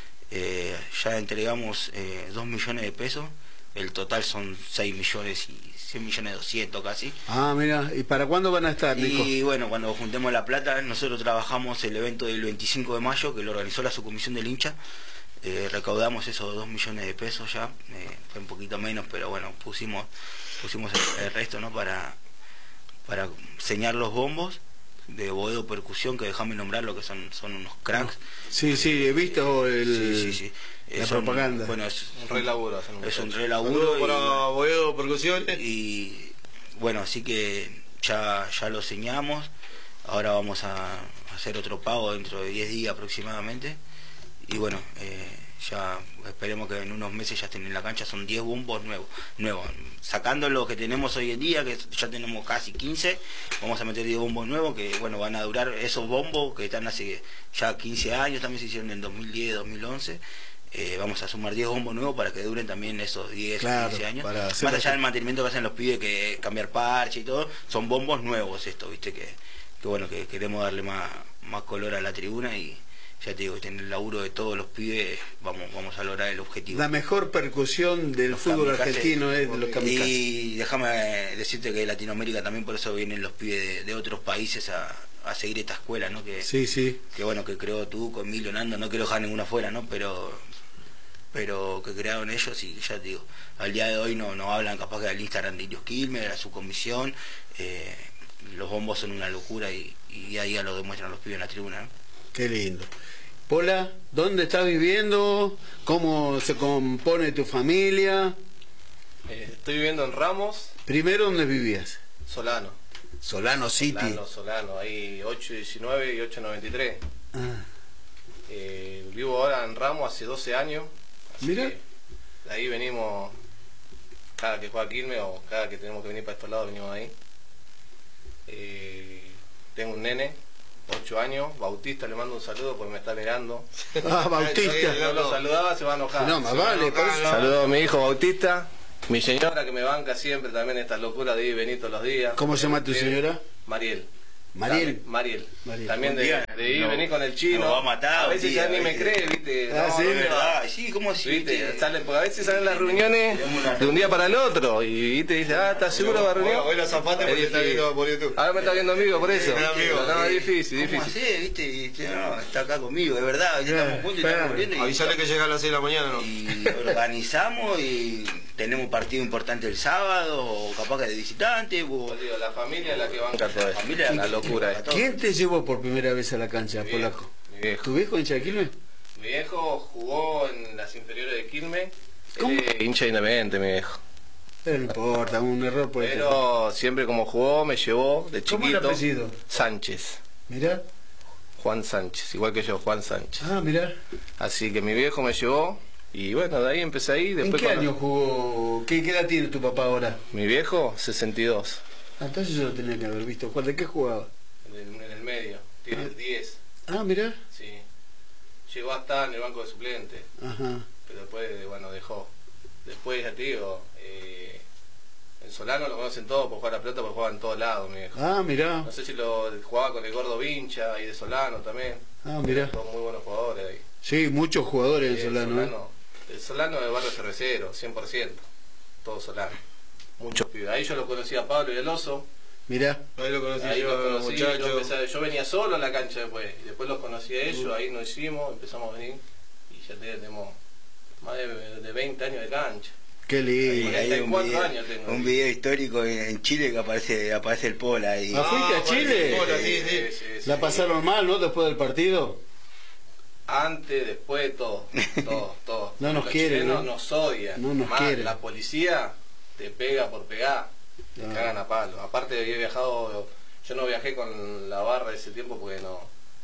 Speaker 5: Ya entregamos 2 millones de pesos, el total son 6 millones y 100 millones 200 casi.
Speaker 3: Ah, mira, ¿y para cuándo van a estar, Nico?
Speaker 5: Y bueno, cuando juntemos la plata, nosotros trabajamos el evento del 25 de mayo, que lo organizó la subcomisión del hincha. Recaudamos esos 2 millones de pesos ya, fue un poquito menos, pero bueno, pusimos el resto, ¿no? Para señar los bombos de Boedo Percusión, que déjame nombrar lo que son unos cracks.
Speaker 3: Sí, he visto
Speaker 5: sí.
Speaker 3: La propaganda.
Speaker 5: Bueno, es
Speaker 6: un re laburo.
Speaker 5: Es un re laburo.
Speaker 4: Para Boedo Percusión.
Speaker 5: Y bueno, así que ya lo señamos. Ahora vamos a hacer otro pago dentro de 10 días aproximadamente. Y bueno, ya esperemos que en unos meses ya estén en la cancha. Son 10 bombos nuevos. Sacando lo que tenemos hoy en día, que ya tenemos casi 15, vamos a meter 10 bombos nuevos que bueno, van a durar esos bombos que están hace ya 15 años, también se hicieron en 2010, 2011. Vamos a sumar 10 bombos nuevos para que duren también esos 10, claro, 15 años. Más allá del mantenimiento que hacen los pibes, que cambiar parche y todo, son bombos nuevos esto, viste, que bueno, que queremos darle más color a la tribuna y ya te digo, en el laburo de todos los pibes vamos a lograr el objetivo.
Speaker 3: La mejor percusión del
Speaker 5: los
Speaker 3: fútbol
Speaker 5: kamikazes,
Speaker 3: argentino es de los kamikazes.
Speaker 5: Y déjame decirte que Latinoamérica también, por eso vienen los pibes de otros países a seguir esta escuela, ¿no? Que bueno, que creó tú con Emilio, Nando, no quiero dejar ninguna afuera, ¿no? Pero que crearon ellos, y ya te digo, al día de hoy no hablan capaz que del Instagram de Ilios Quilmes, de la subcomisión, los bombos son una locura y ahí ya lo demuestran los pibes en la tribuna, ¿no?
Speaker 3: Qué lindo. Pola, ¿dónde estás viviendo? ¿Cómo se compone tu familia?
Speaker 6: Estoy viviendo en Ramos.
Speaker 3: Primero, ¿dónde vivías?
Speaker 6: Solano.
Speaker 3: Solano City.
Speaker 6: Solano, ahí 819 y 893.
Speaker 3: Ah.
Speaker 6: Vivo ahora en Ramos hace 12 años.
Speaker 3: Mira.
Speaker 6: De ahí venimos, cada que juega Quilmes o cada que tenemos que venir para estos lados, venimos ahí. Tengo un nene, 8 años, Bautista, le mando un saludo porque me está mirando.
Speaker 3: Ah, Bautista.
Speaker 6: Si no lo saludaba, se va a enojar.
Speaker 3: No, más vale.
Speaker 6: Saludo a mi hijo Bautista, mi señora que me banca siempre también estas locuras de ir y venir todos los días.
Speaker 3: ¿Cómo se llama tu señora?
Speaker 6: Mariel.
Speaker 3: Mariel.
Speaker 6: También de ir y venir con el chino.
Speaker 5: Lo va a matar,
Speaker 6: a veces ya ni me cree, ¿viste?
Speaker 3: Ah,
Speaker 6: no,
Speaker 3: sí,
Speaker 6: es
Speaker 5: verdad. Sí, ¿cómo así?
Speaker 6: ¿Viste? Porque a veces salen las reuniones de un día para el otro y te dice, ¿estás seguro de la reunión?
Speaker 4: Hoy la zafate porque está viendo por YouTube.
Speaker 6: Ahora me está viendo amigo, por eso.
Speaker 5: No,
Speaker 6: es difícil.
Speaker 5: ¿Cómo hacés, viste? Y no, está acá conmigo, de verdad. Estamos juntos y estamos volviendo.
Speaker 4: Avisale que llega a las 6 de la mañana, ¿no?
Speaker 5: Y organizamos y tenemos un partido importante el sábado, o capaz que de visitante.
Speaker 6: La familia es la que banca todo esto. La locura.
Speaker 3: ¿Quién te llevó por primera vez a la cancha, Polaco?
Speaker 6: Mi viejo.
Speaker 3: ¿Tu viejo hincha de Quilmes?
Speaker 6: Mi viejo jugó en las inferiores de Quilmes.
Speaker 3: ¿Cómo?
Speaker 6: Hincha independiente, mi viejo.
Speaker 3: Pero no importa, un error puede ser.
Speaker 6: Pero siempre como jugó, me llevó de chiquito.
Speaker 3: ¿Cómo es el apellido?
Speaker 6: Sánchez.
Speaker 3: Mirá.
Speaker 6: Juan Sánchez, igual que yo, Juan Sánchez.
Speaker 3: Ah, mirá.
Speaker 6: Así que mi viejo me llevó y bueno, de ahí empecé ahí. Después
Speaker 3: ¿En qué año jugó? ¿Qué edad tiene tu papá ahora?
Speaker 6: Mi viejo, 62.
Speaker 3: Ah, entonces yo lo tenía que haber visto. ¿De qué jugaba?
Speaker 6: En el medio, tiene 10.
Speaker 3: Ah, mirá.
Speaker 6: Sí. Llegó hasta en el banco de suplentes.
Speaker 3: Ajá.
Speaker 6: Pero después, bueno, dejó. Después, ya te digo, en Solano lo conocen todos por jugar a la pelota, porque juega en todos lados, mi viejo.
Speaker 3: Ah, mirá.
Speaker 6: No sé si lo jugaba con el Gordo Vincha y de Solano también.
Speaker 3: Ah, mirá.
Speaker 6: Son muy buenos jugadores ahí.
Speaker 3: Sí, muchos jugadores en Solano.
Speaker 6: El Solano es el barrio cervecero, 100%. Todo Solano. Muchos pibes. Ahí yo lo conocí a Pablo y el Oso.
Speaker 3: Mirá.
Speaker 4: Ahí lo conocí
Speaker 6: Ahí
Speaker 4: yo,
Speaker 6: lo conocí,
Speaker 4: muchachos.
Speaker 6: yo venía solo a la cancha después. Y después los conocí a ellos, ahí nos hicimos, empezamos a venir. Y ya tenemos más de 20 años de cancha.
Speaker 3: Qué lindo.
Speaker 5: Hay
Speaker 6: 34 años tengo.
Speaker 5: un video histórico en Chile que aparece el Pola ahí.
Speaker 3: ¿Ah, fuiste a Chile?
Speaker 6: Sí.
Speaker 3: ¿La pasaron mal, no? Después del partido.
Speaker 6: Antes, después, todo.
Speaker 3: No nos
Speaker 6: Los
Speaker 3: quieren,
Speaker 6: chilenos
Speaker 3: ¿no?
Speaker 6: nos odian.
Speaker 3: No nos
Speaker 6: Más,
Speaker 3: quieren.
Speaker 6: la policía te pega por pegar. Te cagan a palo. Aparte he viajado, yo no viajé con la barra de ese tiempo porque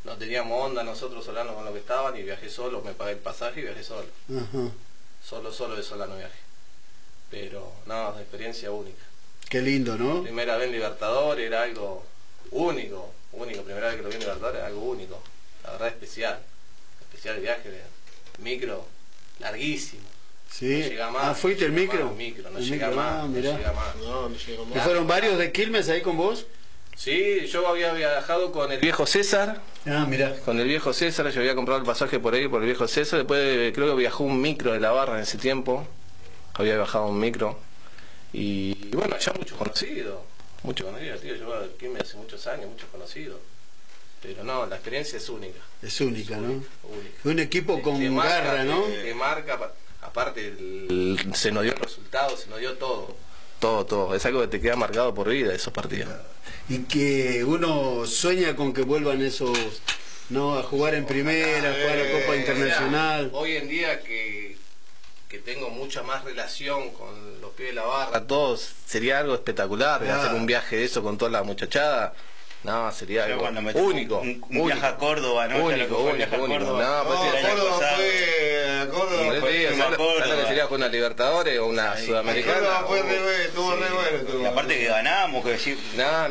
Speaker 6: no teníamos onda nosotros Solano con lo que estaban y viajé solo, me pagué el pasaje y viajé solo. Solo de Solano viaje. Pero no, experiencia única.
Speaker 3: Qué lindo, ¿no?
Speaker 6: Primera vez en Libertadores era algo único, primera vez que lo vi en Libertadores era algo único, la verdad especial el viaje de micro, larguísimo.
Speaker 3: Sí.
Speaker 6: No llega más.
Speaker 3: ¿Fuiste el micro?
Speaker 6: No llega más.
Speaker 3: ¿Y fueron varios de Quilmes ahí con vos?
Speaker 6: Sí, yo había viajado con el viejo César.
Speaker 3: Mirá.
Speaker 6: Con el viejo César, yo había comprado el pasaje por ahí, por el viejo César. Después creo que viajó un micro de la Barra en ese tiempo. Había viajado un micro. Y bueno, ya muchos conocidos, tío. Yo a Quilmes hace muchos años, muchos conocidos. Pero no, la experiencia es única.
Speaker 3: Es única, ¿no? Única. Un equipo con garra, ¿no?
Speaker 6: Que marca, aparte, se nos dio el resultado, se nos dio todo. Todo. Es algo que te queda marcado por vida, esos partidos.
Speaker 3: Y que uno sueña con que vuelvan esos, ¿no? A jugar en primera, a jugar a Copa Internacional.
Speaker 6: Hoy en día que tengo mucha más relación con los pibes de la Barra, todos, sería algo espectacular hacer un viaje de eso con toda la muchachada. No, sería algo único.
Speaker 5: Un viaje a Córdoba, ¿no?
Speaker 6: Único.
Speaker 5: Córdoba
Speaker 6: ¿Sabes lo que sería con una Libertadores o una Sudamericana?
Speaker 5: Y aparte que ganamos, que decir.
Speaker 6: No,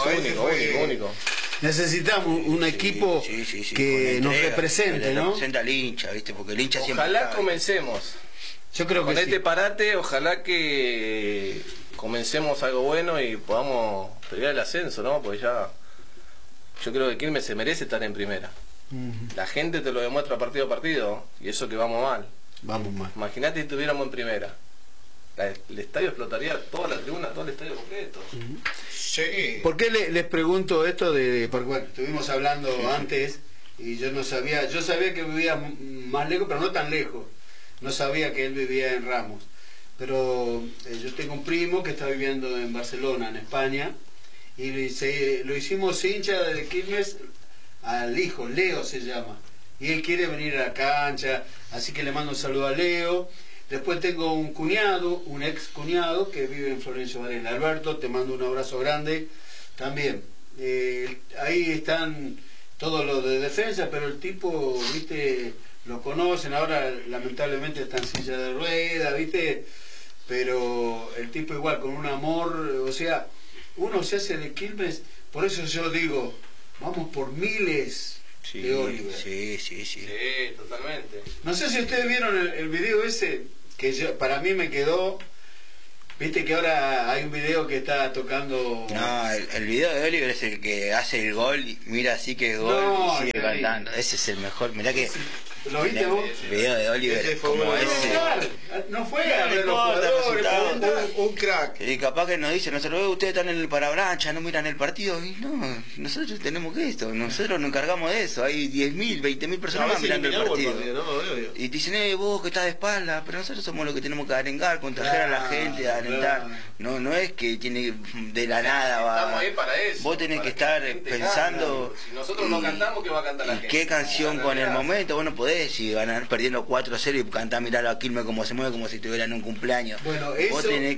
Speaker 6: es único.
Speaker 3: Necesitamos un equipo que nos represente, ¿no?
Speaker 5: Representa al hincha, ¿viste? Porque el hincha siempre.
Speaker 6: Ojalá comencemos.
Speaker 3: Yo creo que
Speaker 6: con este parate, ojalá que comencemos algo bueno y podamos pelear el ascenso, ¿no? Porque ya yo creo que Quilmes se merece estar en primera. La gente te lo demuestra partido a partido y eso que vamos mal. Imagínate si estuviéramos en primera. El estadio explotaría, toda la tribuna, todo el estadio completo.
Speaker 3: Sí. ¿Por qué les pregunto esto porque bueno, estuvimos hablando antes y yo no sabía, yo sabía que vivía más lejos, pero no tan lejos. No sabía que él vivía en Ramos. Pero yo tengo un primo que está viviendo en Barcelona, en España, y lo hicimos hincha de Quilmes al hijo, Leo se llama, y él quiere venir a la cancha, así que le mando un saludo a Leo. Después tengo un cuñado, un ex cuñado que vive en Florencio Varela. Alberto, te mando un abrazo grande también. Ahí están todos los de defensa, pero el tipo, viste, lo conocen, ahora lamentablemente está en silla de ruedas, viste, pero el tipo igual, con un amor, o sea, uno se hace de Quilmes, por eso yo digo, vamos por miles de Oliver.
Speaker 6: Sí, totalmente.
Speaker 3: No sé si ustedes vieron el video ese, que para mí me quedó, viste que ahora hay un video que está tocando...
Speaker 5: No, el video de Oliver es el que hace el gol, mira así que gol y sigue cantando, ese es el mejor, mirá que...
Speaker 3: ¿Lo viste vos?
Speaker 5: El video de Oliver como ese.
Speaker 3: No fue a ver los jugadores, un crack.
Speaker 5: Y capaz que nos dice, nosotros ustedes están en el parabrancha, no miran el partido. Y no, nosotros tenemos que esto, nosotros nos encargamos de eso. Hay 10.000, 20.000 personas más mirando el partido. Y dicen, vos que estás de espalda, pero nosotros somos los que tenemos que arengar, contagiar a la gente, alentar. No es que tiene de la nada va.
Speaker 6: Estamos ahí para eso.
Speaker 5: Vos tenés que estar pensando.
Speaker 6: Si nosotros no cantamos, ¿qué va a cantar la gente?
Speaker 5: ¿Qué canción con el momento? Vos no podés. Si ganar perdiendo 4-0 y cantar, mirar a Quilmes como se mueve, como si estuviera en un cumpleaños.
Speaker 3: Bueno, vos tenés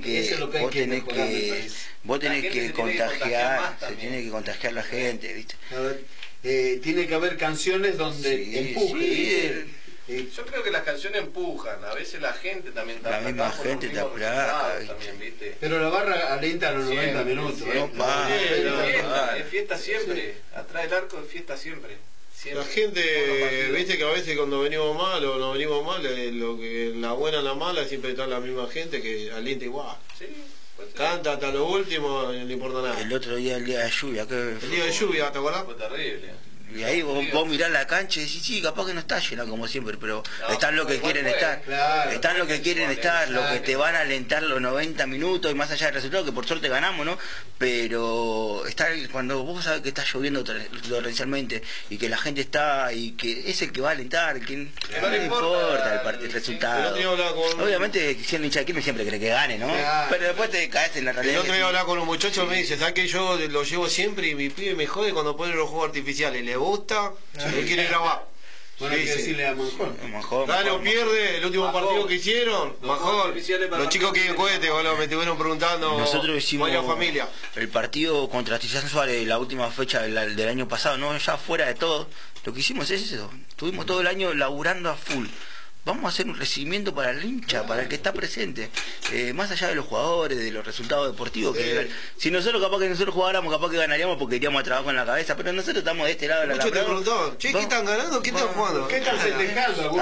Speaker 5: que contagiar, se tiene que contagiar la gente, ¿viste?
Speaker 3: Tiene que haber canciones donde empuje.
Speaker 6: Yo creo que las canciones empujan, a veces la gente también está.
Speaker 5: La misma gente te aplaca,
Speaker 6: ¿viste?
Speaker 3: Pero la barra alienta a los 90 minutos.
Speaker 6: Es fiesta siempre, atrás del arco es fiesta siempre.
Speaker 4: La gente, viste que a veces cuando venimos mal o no venimos mal, lo que la buena la mala siempre está la misma gente que alienta igual.
Speaker 6: Sí,
Speaker 4: canta hasta lo último, no le importa nada.
Speaker 5: El otro día, el día de lluvia,
Speaker 4: el día de lluvia, ¿te acordás?
Speaker 6: Fue terrible.
Speaker 5: Y ahí vos mirás la cancha y decís, sí, capaz que no está llena como siempre, pero están los que quieren estar. Están los que quieren estar, los que te van a alentar los 90 minutos y más allá del resultado, que por suerte ganamos, ¿no? Pero cuando vos sabés que está lloviendo torrencialmente y que la gente está y que es el que va a alentar, que no le importa el resultado. Obviamente, si el hincha de Quilmes siempre cree que gane, ¿no? Pero después te caes en la realidad.
Speaker 4: El otro día hablaba con un muchacho, me dice, ¿sabes que yo lo llevo siempre y mi pibe me jode cuando ponen los juegos artificiales? Le gusta, él quiere grabar.
Speaker 3: Bueno, hay que decirle a Manjón.
Speaker 4: Gana o pierde el último partido que hicieron. Manjón. Los chicos que en cohete, boludo, me estuvieron preguntando.
Speaker 5: Nosotros hicimos
Speaker 4: familia.
Speaker 5: El partido contra Tizán Suárez, la última fecha del año pasado, no, ya fuera de todo. Lo que hicimos es eso. Estuvimos todo el año laburando a full. Vamos a hacer un recibimiento para el hincha, para el que está presente, más allá de los jugadores, de los resultados deportivos. Que si nosotros capaz que nosotros jugáramos, capaz que ganaríamos porque iríamos a trabajar con la cabeza, pero nosotros estamos de este lado de la
Speaker 4: Muchos te preguntaban, che, ¿qué están ganando? ¿Qué están jugando?
Speaker 3: ¿Qué están festejando?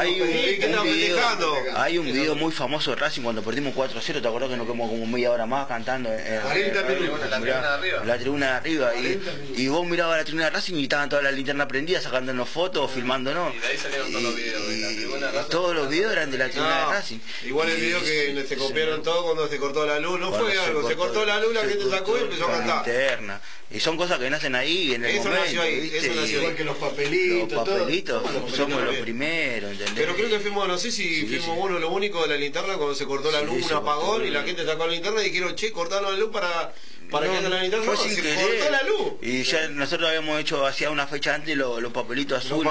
Speaker 5: Hay un video muy famoso de Racing cuando perdimos 4-0, ¿te acordás que nos quedamos como media hora más cantando?
Speaker 3: 40 minutos.
Speaker 5: La tribuna de arriba. Y vos mirabas la tribuna de Racing y estaban todas las linternas prendidas, sacándonos fotos, filmándonos.
Speaker 6: Y de ahí salieron todos los videos de la tribuna de Racing.
Speaker 5: Todos los videos eran de la tribuna de Racing.
Speaker 4: Igual el video que se copiaron todo cuando se cortó la luz, no fue algo, se cortó la luz, la gente sacó y empezó a cantar.
Speaker 5: Interna. Y son cosas que nacen ahí en el
Speaker 4: eso
Speaker 5: momento,
Speaker 4: nació ahí,
Speaker 5: ¿viste?
Speaker 4: eso nació
Speaker 3: Igual que los papelitos,
Speaker 5: somos los primeros, ¿entendés?
Speaker 4: Pero creo que fuimos, no sé si fuimos uno lo único de la linterna cuando se cortó la luz, un apagón y la gente sacó la linterna y dijeron, che, cortaron la luz para que ande la linterna.
Speaker 5: Fue
Speaker 4: No,
Speaker 5: sin
Speaker 4: se
Speaker 5: querer.
Speaker 4: cortó la luz.
Speaker 5: Y ya nosotros habíamos hecho hacía una fecha antes los papelitos azules,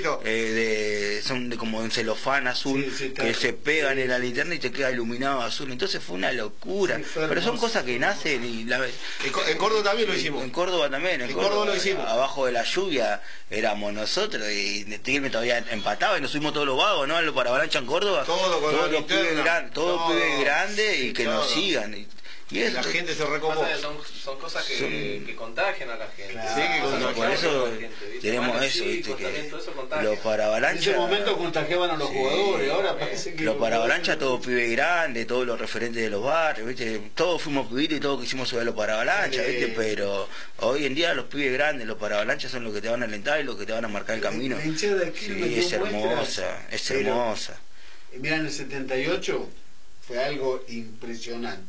Speaker 5: son de como un celofán azul, que se pegan en la linterna y te queda iluminado azul. Entonces fue una locura. Pero son cosas que nacen y
Speaker 4: en Córdoba también lo hicimos.
Speaker 5: En Córdoba también. En Córdoba
Speaker 4: lo hicimos.
Speaker 5: Abajo de la lluvia éramos nosotros y Tigre todavía empataba y nos subimos todos los vagos, ¿no? Para Avalancha en Córdoba.
Speaker 4: Todo con
Speaker 5: todos
Speaker 4: la
Speaker 5: los pibes grandes y que
Speaker 4: todo.
Speaker 5: nos sigan. Y
Speaker 4: la gente se recopó.
Speaker 6: Son cosas que contagian a la gente.
Speaker 3: Claro.
Speaker 4: Sí, que contagian.
Speaker 5: Por eso tenemos eso, ¿viste? Que los para Avalancha.
Speaker 3: En ese momento contagiaban a los jugadores, ahora parece que.
Speaker 5: Los para Avalancha, todos pibes grandes, todos los referentes de los barrios, ¿viste? Todos fuimos pibitos y todos quisimos subir los para Avalancha, ¿viste? Pero hoy en día los pibes grandes, los para Avalancha son los que te van a alentar y los que te van a marcar el camino.
Speaker 3: Sí,
Speaker 5: es hermosa, es hermosa.
Speaker 3: Mira, en el 78 fue algo impresionante.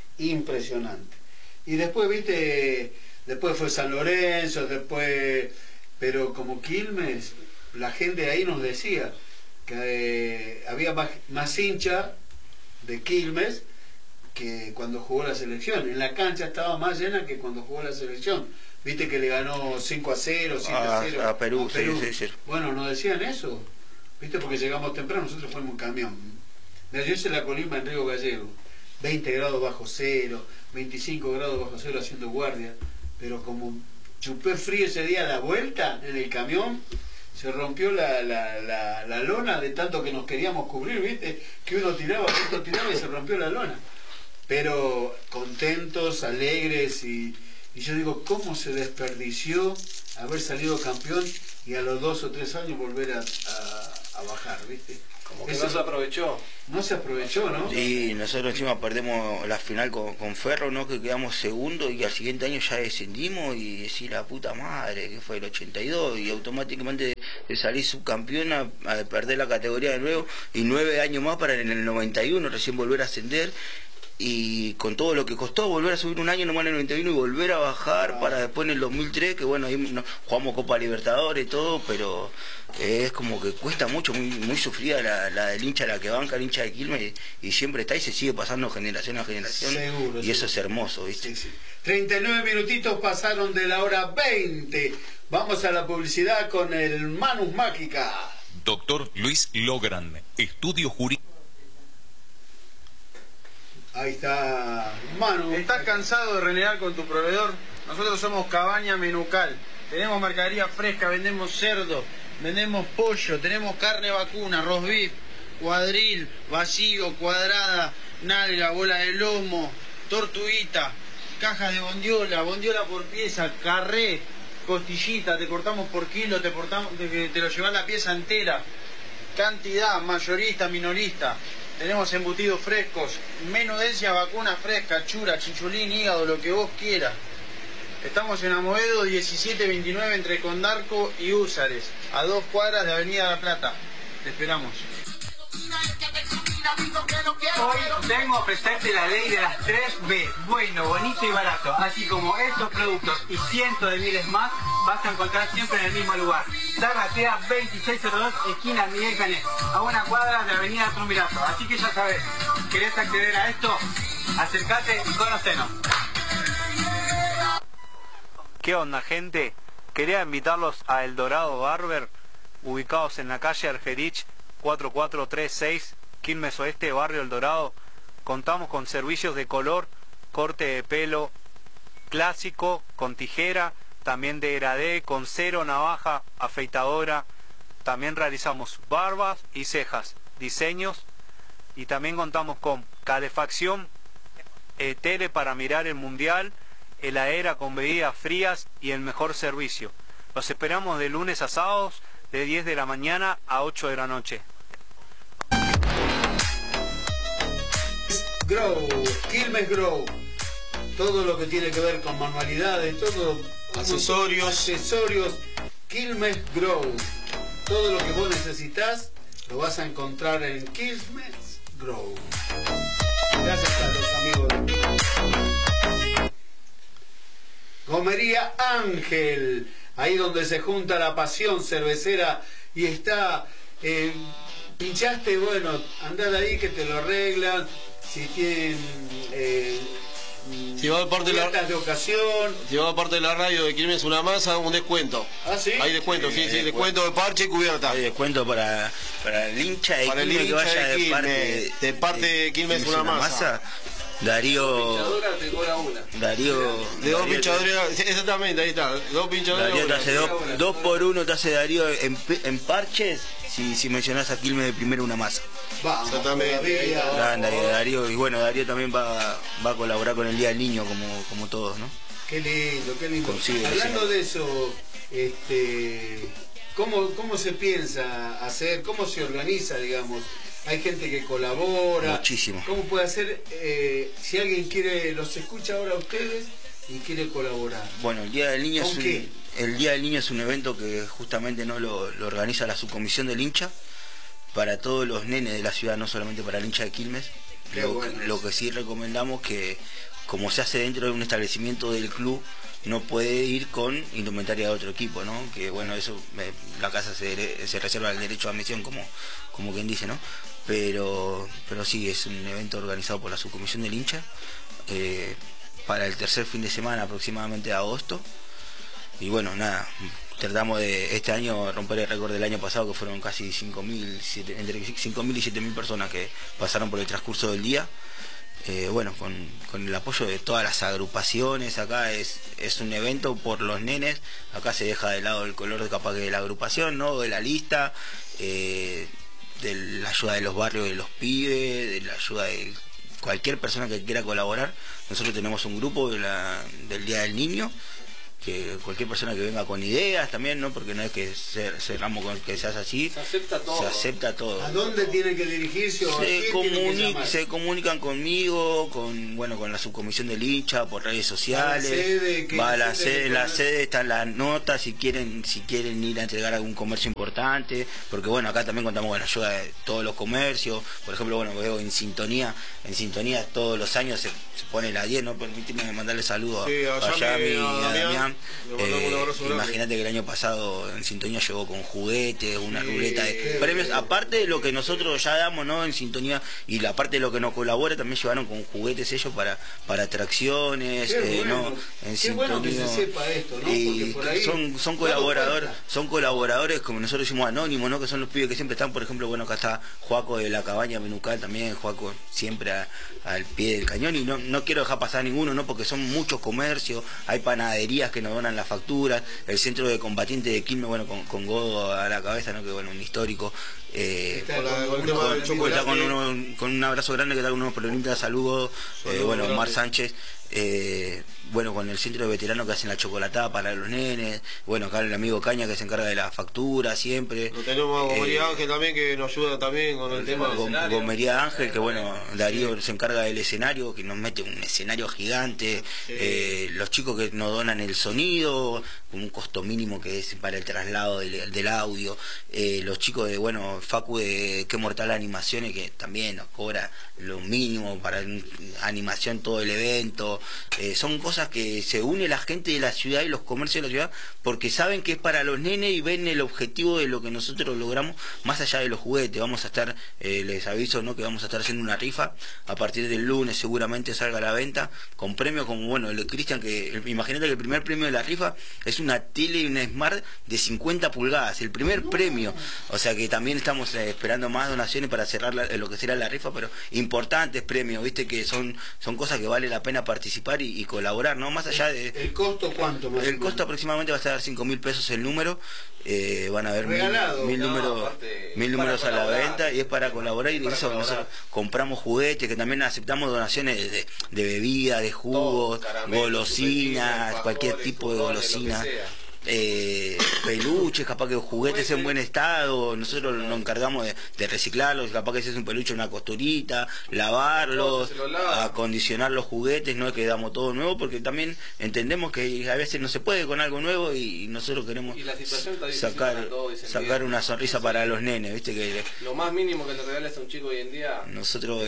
Speaker 3: Y después, viste, después fue San Lorenzo, pero como Quilmes, la gente de ahí nos decía que había más hinchas de Quilmes que cuando jugó la selección. En la cancha estaba más llena que cuando jugó la selección. Viste que le ganó 5-0, 7-0
Speaker 5: a Perú. Sí.
Speaker 3: Bueno, nos decían eso, viste, porque llegamos temprano, nosotros fuimos en camión. Yo hice la Colima en Río Gallego, 20 grados bajo cero, 25 grados bajo cero haciendo guardia, pero como chupé frío ese día a la vuelta en el camión, se rompió la lona de tanto que nos queríamos cubrir, viste, que uno tiraba y se rompió la lona. Pero contentos, alegres y yo digo, ¿cómo se desperdició haber salido campeón y a los 2 o 3 años volver a bajar, viste?
Speaker 6: Como que no se aprovechó.
Speaker 3: No se aprovechó, ¿no?
Speaker 5: Sí, nosotros encima perdemos la final con Ferro, ¿no? Que quedamos segundo y al siguiente año ya descendimos y decir la puta madre, que fue el 82 y automáticamente de salir subcampeona a perder la categoría de nuevo y 9 años más para en el 91 recién volver a ascender. Y con todo lo que costó volver a subir un año nomás en el 91 y volver a bajar para después en el 2003, que bueno, ahí jugamos Copa Libertadores y todo, pero es como que cuesta mucho, muy sufrida la del hincha, la que banca el hincha de Quilmes y siempre está y se sigue pasando generación a generación.
Speaker 3: Seguro,
Speaker 5: y eso es hermoso, ¿viste?
Speaker 3: Sí. 39 minutitos pasaron de la hora 20. Vamos a la publicidad con el Manus Mágica.
Speaker 9: Doctor Luis Logran, estudio jurídico.
Speaker 3: Ahí está Manu.
Speaker 2: ¿Estás cansado de renegar con tu proveedor? Nosotros somos Cabaña Menucal. Tenemos mercadería fresca, vendemos cerdo, vendemos pollo, tenemos carne vacuna, rosbif, cuadril, vacío, cuadrada, nalga, bola de lomo, tortuguita, cajas de bondiola por pieza, carré, costillita, te cortamos por kilo, te lo llevas la pieza entera. Cantidad, mayorista, minorista. Tenemos embutidos frescos, menudencia, vacuna fresca, chura, chinchulín, hígado, lo que vos quieras. Estamos en Amoedo 1729 entre Condarco y Húsares, a 2 cuadras de Avenida La Plata. Te esperamos.
Speaker 7: Hoy vengo a ofrecerte la ley de las 3B, bueno, bonito y barato. Así como estos productos y cientos de miles más, vas a encontrar siempre en el mismo lugar. Zarratea 2602, esquina Miguel Canet, a 1 cuadra de Avenida Triunvirato. Así que ya sabes, ¿querés acceder a esto? Acércate y conocenos.
Speaker 8: ¿Qué onda, gente? Quería invitarlos a El Dorado Barber, ubicados en la calle Argerich 4436, Quilmes Oeste, Barrio El Dorado. Contamos con servicios de color, corte de pelo clásico, con tijera, también de degradé, con cero, navaja, afeitadora. También realizamos barbas y cejas, diseños, y también contamos con calefacción, tele para mirar el mundial, heladera con bebidas frías y el mejor servicio. Los esperamos de lunes a sábados de 10 de la mañana a 8 de la noche.
Speaker 3: Grow, Quilmes Grow, todo lo que tiene que ver con manualidades, todo, accesorios, Quilmes Grow, todo lo que vos necesitas lo vas a encontrar en Quilmes Grow. Gracias a los amigos de Gomería Ángel, ahí donde se junta la pasión cervecera y está, pinchaste, bueno, andad ahí que te lo arreglan. Si tienen
Speaker 4: si va a parte
Speaker 3: de ocasión,
Speaker 4: si va a parte de la radio de Quilmes Una Masa, un descuento.
Speaker 3: ¿Ah, sí?
Speaker 4: Hay descuento, sí, descuento de parche y cubierta.
Speaker 5: Hay descuento para el hincha de Quilmes que vaya
Speaker 4: de parte de Quilmes Una Masa.
Speaker 5: Darío
Speaker 4: de dos pinchadoras, exactamente, ahí está, dos pinchadoras.
Speaker 5: Darío te hace 2 por 1, te hace Darío en parches si mencionás a Quilmes de primero Una Masa.
Speaker 3: Vamos,
Speaker 4: exactamente.
Speaker 5: Darío, y bueno, Darío también va a colaborar con el Día del Niño como todos, ¿no?
Speaker 3: Qué lindo, qué lindo. Hablando de eso, ¿cómo se piensa hacer? ¿Cómo se organiza, digamos? Hay gente que colabora.
Speaker 5: Muchísimo.
Speaker 3: ¿Cómo puede hacer si alguien los escucha ahora a ustedes y quiere colaborar?
Speaker 5: Bueno, el Día del Niño es un evento que justamente no lo organiza la subcomisión del hincha para todos los nenes de la ciudad, no solamente para el hincha de Quilmes. Lo que sí recomendamos que, como se hace dentro de un establecimiento del club, no puede ir con indumentaria de otro equipo, ¿no? Que bueno, eso la casa se reserva el derecho a admisión, como quien dice, ¿no? Pero sí, es un evento organizado por la subcomisión del hincha para el tercer fin de semana aproximadamente de agosto. Y bueno, nada, tratamos de este año romper el récord del año pasado, que fueron casi 5.000, entre 5.000 y 7.000 personas que pasaron por el transcurso del día. Bueno, con el apoyo de todas las agrupaciones. Acá es un evento por los nenes. Acá se deja de lado el color capaz que de la agrupación, ¿no? De la lista, de la ayuda de los barrios de los pibes, de la ayuda de cualquier persona que quiera colaborar. Nosotros tenemos un grupo del Día del Niño, que cualquier persona que venga con ideas también, ¿no? Porque no es que cerramos con que se hace así. Se acepta todo.
Speaker 3: ¿A dónde tienen que dirigirse?
Speaker 5: Se comunican conmigo, con la subcomisión del hincha, por redes sociales. Va a la sede, en la sede están las notas si quieren ir a entregar algún comercio importante, porque bueno, acá también contamos con la ayuda de todos los comercios. Por ejemplo, bueno, veo en sintonía todos los años se pone la 10, ¿no? Permíteme mandarle saludos allá a Damián. Imagínate que el año pasado en Sintonía llegó con juguetes, una ruleta de premios, aparte de lo que nosotros ya damos, ¿no? En Sintonía, y la parte de lo que nos colabora también llevaron con juguetes ellos para atracciones, ¿no? En Sintonía.
Speaker 3: Bueno que se sepa esto, ¿no?
Speaker 5: Y por ahí son colaboradores como nosotros decimos anónimos, ¿no? Que son los pibes que siempre están. Por ejemplo, bueno, acá está Joaco de la Cabaña Menucal también, Joaco siempre al pie del cañón, y no quiero dejar pasar ninguno, ¿no? Porque son muchos comercios, hay panaderías que nos donan las facturas, el centro de combatientes de Quilmes, bueno, con Godo a la cabeza, ¿no? Que bueno, un histórico, con un abrazo grande, que está con unos problemitas de salud, bueno, Omar Sánchez, bueno, con el centro de veteranos que hacen la chocolatada para los nenes, bueno, acá el amigo Caña que se encarga de la factura siempre.
Speaker 4: Lo tenemos a Gomería Ángel también, que nos ayuda también con el tema del
Speaker 5: Gomería Ángel, que bueno, Darío se encarga del escenario, que nos mete un escenario gigante, los chicos que nos donan el sonido, con un costo mínimo que es para el traslado del audio, los chicos de, bueno, Facu de Qué Mortal Animaciones, que también nos cobra lo mínimo para animación todo el evento. Son cosas que se une la gente de la ciudad y los comercios de la ciudad porque saben que es para los nenes y ven el objetivo de lo que nosotros logramos más allá de los juguetes. Vamos a estar, les aviso, ¿no? Que vamos a estar haciendo una rifa a partir del lunes, seguramente salga a la venta con premios como, bueno, el de Cristian, que imagínate que el primer premio de la rifa es una tele y una Smart de 50 pulgadas, el primer premio. O sea que también estamos esperando más donaciones para cerrar lo que será la rifa, pero importantes premios, viste que son cosas que vale la pena participar y colaborar, ¿no? Más allá de...
Speaker 3: ¿El costo cuánto más?
Speaker 5: El costo aproximadamente va a ser 5.000 pesos el número. Van a haber mil números a la venta y es para colaborar, y nosotros compramos juguetes, que también aceptamos donaciones de bebidas, de jugos, golosinas, cualquier tipo de golosina, peluches, capaz que juguetes en buen estado, nosotros nos encargamos de reciclarlos, capaz que ese es un peluche, una costurita, lavarlos, acondicionar los juguetes, no es que damos todo nuevo, porque también entendemos que a veces no se puede con algo nuevo y nosotros queremos sacar una sonrisa para los nenes, viste que
Speaker 6: lo más mínimo que le regales a un chico hoy en día,
Speaker 5: nosotros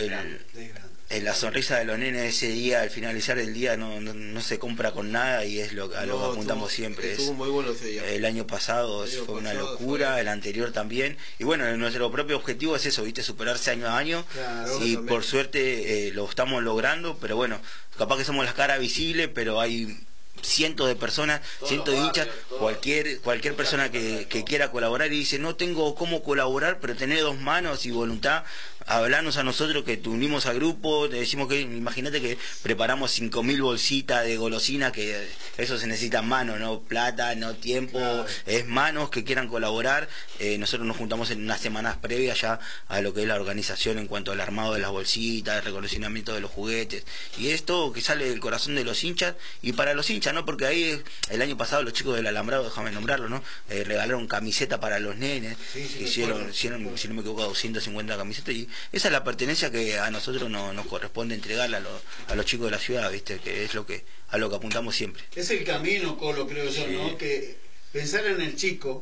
Speaker 5: la sonrisa de los nenes ese día, al finalizar el día, no se compra con nada, y es a lo que apuntamos siempre.
Speaker 4: Estuvo muy bueno ese día.
Speaker 5: El año pasado fue una locura, el anterior también, y bueno, nuestro propio objetivo es eso, viste, superarse año a año, y por suerte lo estamos logrando, pero bueno, capaz que somos las caras visibles, pero hay cientos de personas, cientos de hinchas, cualquier persona que quiera colaborar y dice no tengo cómo colaborar, pero tener dos manos y voluntad, hablarnos a nosotros, que te unimos al grupo, te decimos que imagínate que preparamos 5.000 bolsitas de golosina, que eso se necesita manos, no plata, no tiempo, es manos que quieran colaborar. Nosotros nos juntamos en unas semanas previas ya a lo que es la organización en cuanto al armado de las bolsitas, el reconocimiento de los juguetes, y esto que sale del corazón de los hinchas y para los hinchas, ¿no? Porque ahí el año pasado los chicos del Alambrado, déjame nombrarlo, ¿no? Regalaron camiseta para los nenes, hicieron, si no me equivoco, 250 camisetas, y esa es la pertenencia que a nosotros nos corresponde entregarle a los chicos de la ciudad, viste, que es a lo que apuntamos siempre.
Speaker 3: Es el camino, Colo, creo yo, ¿no? Que pensar en el chico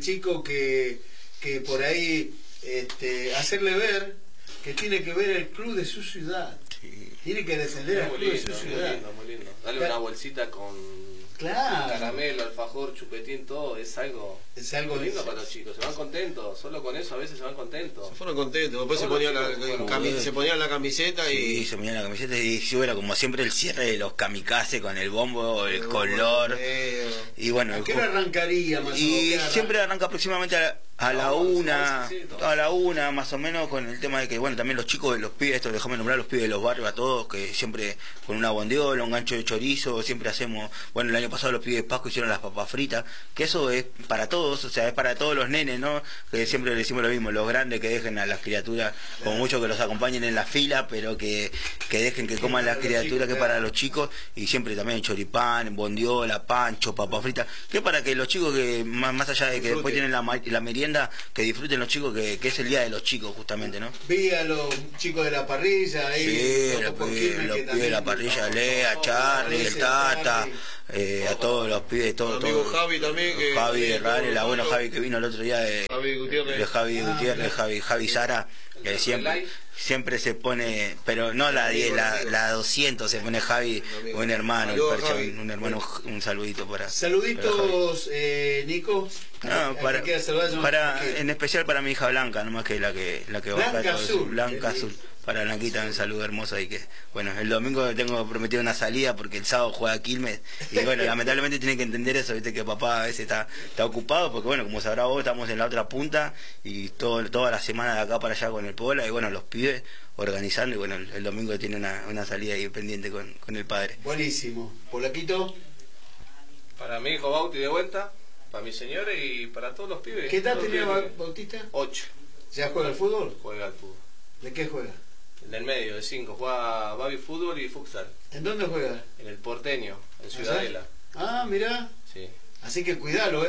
Speaker 3: que por ahí hacerle ver que tiene que ver el club de su ciudad. Tiene que defender al club de su ciudad.
Speaker 6: Muy lindo. Dale una bolsita con caramelo, alfajor, chupetín, todo, es algo lindo para los chicos. Se van contentos, solo con eso a veces se van contentos.
Speaker 4: Se fueron contentos, después se ponían la camiseta y...
Speaker 5: Sí, se ponían la camiseta y bueno, como siempre el cierre de los kamikaze con el bombo, el color. Y bueno,
Speaker 3: ¿a qué hora arrancaría más o menos?
Speaker 5: Y siempre arranca aproximadamente a la una más o menos, con el tema de que bueno, también los chicos, los pibes, esto déjame nombrar, los pibes de los barrios a todos, que siempre con una bondiola, un gancho de chorizo, siempre hacemos, bueno, el año pasado los pibes de Pasco hicieron las papas fritas, que eso es para todos, o sea, es para todos los nenes, ¿no? Que siempre le decimos lo mismo, los grandes que dejen a las criaturas, como mucho que los acompañen en la fila, pero que dejen que coman las criaturas, que es para los chicos, y siempre también choripán, bondiola, pancho, papas fritas, que es para que los chicos, que más allá de que después tienen la merienda, que disfruten los chicos, que es el día de los chicos justamente, ¿no?
Speaker 3: Vi a los chicos de la parrilla ahí,
Speaker 5: sí, los pibes de la parrilla, Lea, Charlie, el Tata, a todos los pibes, todo
Speaker 4: Javi también,
Speaker 5: Javi de Rare, la buena Javi que vino el otro día de Javi Gutiérrez, Javi Sara, que siempre se pone, pero no la 10, la 200 se pone Javi, un hermano, un hermano, un saludito para...
Speaker 3: Saluditos, Nico.
Speaker 5: No, en especial para mi hija Blanca, nomás que la que va
Speaker 3: Blanca Azul.
Speaker 5: Blanca Azul. Para Blanquita un saludo hermoso, y que bueno, el domingo tengo prometido una salida porque el sábado juega Quilmes, y bueno, lamentablemente tiene que entender eso, viste, que papá a veces está ocupado, porque bueno, como sabrá vos, estamos en la otra punta y toda la semana de acá para allá con el Pola, y bueno, los pibes organizando, y bueno, el domingo tiene una salida ahí pendiente con el padre.
Speaker 3: Buenísimo. Polaquito.
Speaker 6: Para mi hijo Bauti de vuelta, para mi señora y para todos los pibes.
Speaker 3: ¿Qué edad tenía Bautista?
Speaker 6: 8.
Speaker 3: ¿Ya juega al fútbol?
Speaker 6: Juega al fútbol.
Speaker 3: ¿De qué juega?
Speaker 6: Del medio, de 5, juega baby fútbol y futsal.
Speaker 3: ¿En dónde juega?
Speaker 6: En el Porteño, en Ciudadela.
Speaker 3: Ah, mirá.
Speaker 6: Sí.
Speaker 3: Así que cuidalo,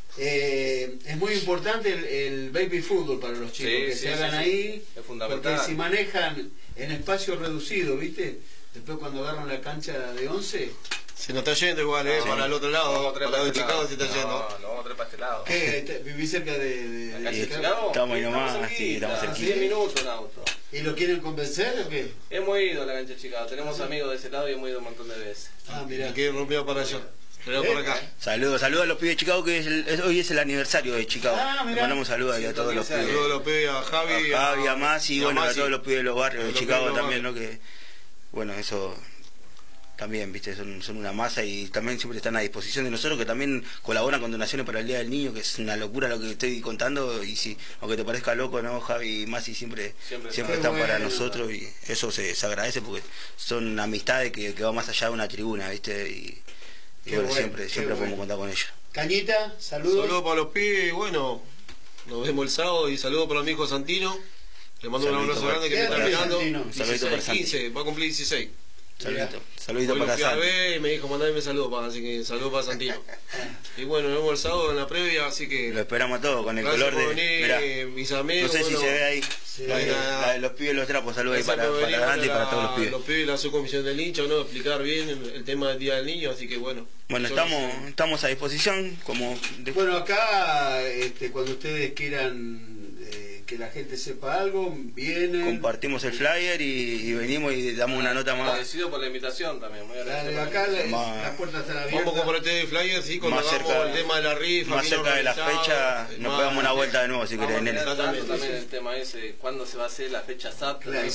Speaker 3: es muy importante el baby fútbol para los chicos, que se hagan ahí.
Speaker 6: Es fundamental.
Speaker 3: Porque si manejan en espacio reducido, ¿viste? Después cuando agarran la cancha de 11...
Speaker 4: Se nos está yendo igual, para el otro lado, para el lado de Chicago se está yendo.
Speaker 6: No, vamos a traer para este lado.
Speaker 3: ¿Qué? ¿Vivís cerca de
Speaker 6: Chicago?
Speaker 5: Estamos ahí nomás, sí, estamos cerquita.
Speaker 6: 10 minutos en auto.
Speaker 3: ¿Y lo quieren convencer o qué?
Speaker 6: Hemos ido a la cancha de Chicago, tenemos amigos de ese lado y hemos ido un montón de veces.
Speaker 3: Ah, mirá.
Speaker 4: Aquí rompió para allá. Por acá.
Speaker 5: Saludos a los pibes de Chicago, que hoy es el aniversario de Chicago. Le mandamos saludos a todos los pibes.
Speaker 4: Saludos a los pibes, a Javi,
Speaker 5: a Masi, y bueno, a todos los pibes de los barrios de Chicago también, ¿no? Que bueno, eso también, viste, son una masa y también siempre están a disposición de nosotros, que también colaboran con donaciones para el Día del Niño, que es una locura lo que estoy contando, y si, aunque te parezca loco, ¿no? Javi y Masi siempre están para nosotros, y eso se agradece porque son amistades que va más allá de una tribuna, viste, y bueno, siempre podemos contar con ellos.
Speaker 3: Cañita, saludos.
Speaker 4: Saludos para los pibes, bueno, nos vemos el sábado, y saludos para mi hijo Santino. Le mando un abrazo grande que me está mirando.
Speaker 5: Un saludito para Santino.
Speaker 4: 15, va a cumplir 16.
Speaker 5: Saludito para Santino.
Speaker 4: Y me dijo mandame saludos, así que saludos para Santino. Y bueno, nos vemos el sábado en la previa, así que
Speaker 5: lo esperamos a todos con el color de
Speaker 4: venir, mis amigos.
Speaker 5: No sé si se ve ahí. La de los pibes los trapos, saludos ahí para adelante y para todos los pibes.
Speaker 4: Los pibes, la subcomisión del hincha, ¿no? Explicar bien el tema del Día del Niño, así que bueno.
Speaker 5: Bueno, estamos a disposición.
Speaker 3: Bueno, acá, cuando ustedes quieran que la gente sepa algo, vienen.
Speaker 5: Compartimos el flyer y venimos y damos una nota más.
Speaker 6: Agradecido por la invitación también. Muy agradecido.
Speaker 3: Acá las puertas están abiertas.
Speaker 4: Vamos a compartir el flyer, sí, cuando hagamos el tema de la rifa.
Speaker 5: Más cerca de la fecha, nos pegamos una vuelta de nuevo, si querés, nene.
Speaker 6: También el tema ese, ¿cuándo se va a hacer la fecha exacta?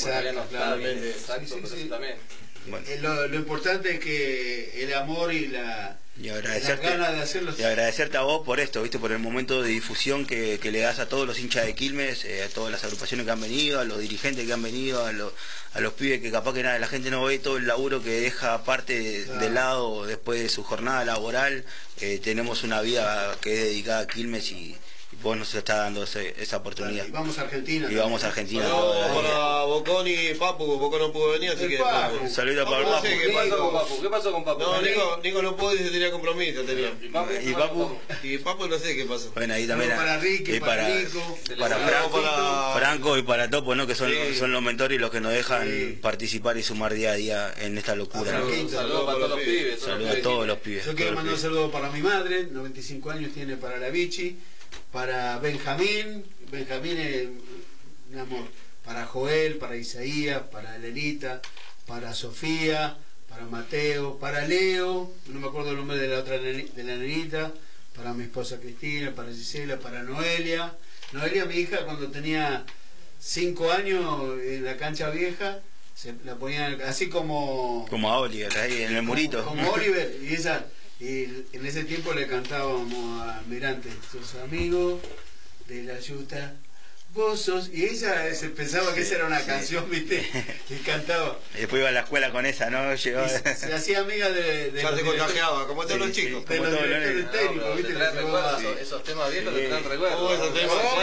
Speaker 6: Exacto.
Speaker 3: Bueno. Lo importante es que el amor y las ganas de hacerlo.
Speaker 5: Y agradecerte a vos por esto, viste, por el momento de difusión que le das a todos los hinchas de Quilmes, a todas las agrupaciones que han venido, a los dirigentes que han venido, a los pibes que capaz que nada, la gente no ve todo el laburo que deja aparte de lado después de su jornada laboral. Tenemos una vida que es dedicada a Quilmes y vos nos está dando esa oportunidad.
Speaker 3: Y vamos a Argentina.
Speaker 5: Y vamos a Argentina.
Speaker 4: Para Bocón y Papu, Bocón no pudo venir, así que...
Speaker 5: Saludos para Papu.
Speaker 6: ¿Qué pasó con Papu?
Speaker 4: No, Nico no pudo y se tenía compromiso.
Speaker 5: ¿Y Papu?
Speaker 4: Y Papu no sé qué pasó.
Speaker 5: Bueno, ahí también
Speaker 3: para Ricky, para
Speaker 5: Nico, para Franco y para Topo, ¿no? Que son los mentores y los que nos dejan participar y sumar día a día en esta locura.
Speaker 6: Saludos para todos los pibes.
Speaker 5: Saludos a todos los pibes.
Speaker 3: Yo quiero mandar un saludo para mi madre, 95 años tiene, para la Vichy. Para Benjamín es un amor, para Joel, para Isaías, para Elenita, para Sofía, para Mateo, para Leo, no me acuerdo el nombre de la otra de la nenita, para mi esposa Cristina, para Gisela, para Noelia, mi hija, cuando tenía 5 años en la cancha vieja, se la ponían así como
Speaker 5: a Oliver, ahí en el murito.
Speaker 3: Como Oliver, y en ese tiempo le cantábamos a Almirante, sos amigo de la yuta, vos sos... Y ella se pensaba que esa era una canción, ¿viste? Y cantaba.
Speaker 5: Y después iba a la escuela con esa, ¿no?
Speaker 3: Llegó... Se hacía amiga de
Speaker 4: ya se contagiaba, como todos los chicos.
Speaker 3: De los directores técnicos, ¿viste?
Speaker 6: Esos temas viejos te traen recuerdos.
Speaker 4: Esos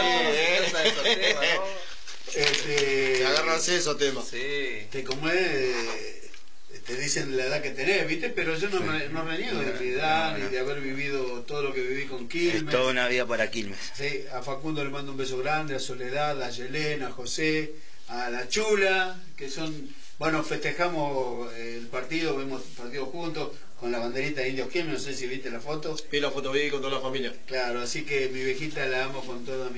Speaker 4: temas,
Speaker 3: sí.
Speaker 4: Agarras esos temas.
Speaker 6: Sí.
Speaker 3: Te dicen la edad que tenés, ¿viste? Pero yo no reniego de mi edad, ni de haber vivido todo lo que viví con Quilmes.
Speaker 5: Es toda una vida para Quilmes.
Speaker 3: Sí, a Facundo le mando un beso grande, a Soledad, a Yelena, a José, a la Chula, que son... Bueno, festejamos el partido, vemos el partido juntos, con la banderita de Indios Quilmes, no sé si viste la foto.
Speaker 4: Vi la foto, vi con toda la familia.
Speaker 3: Claro, así que mi viejita la amo con toda mi...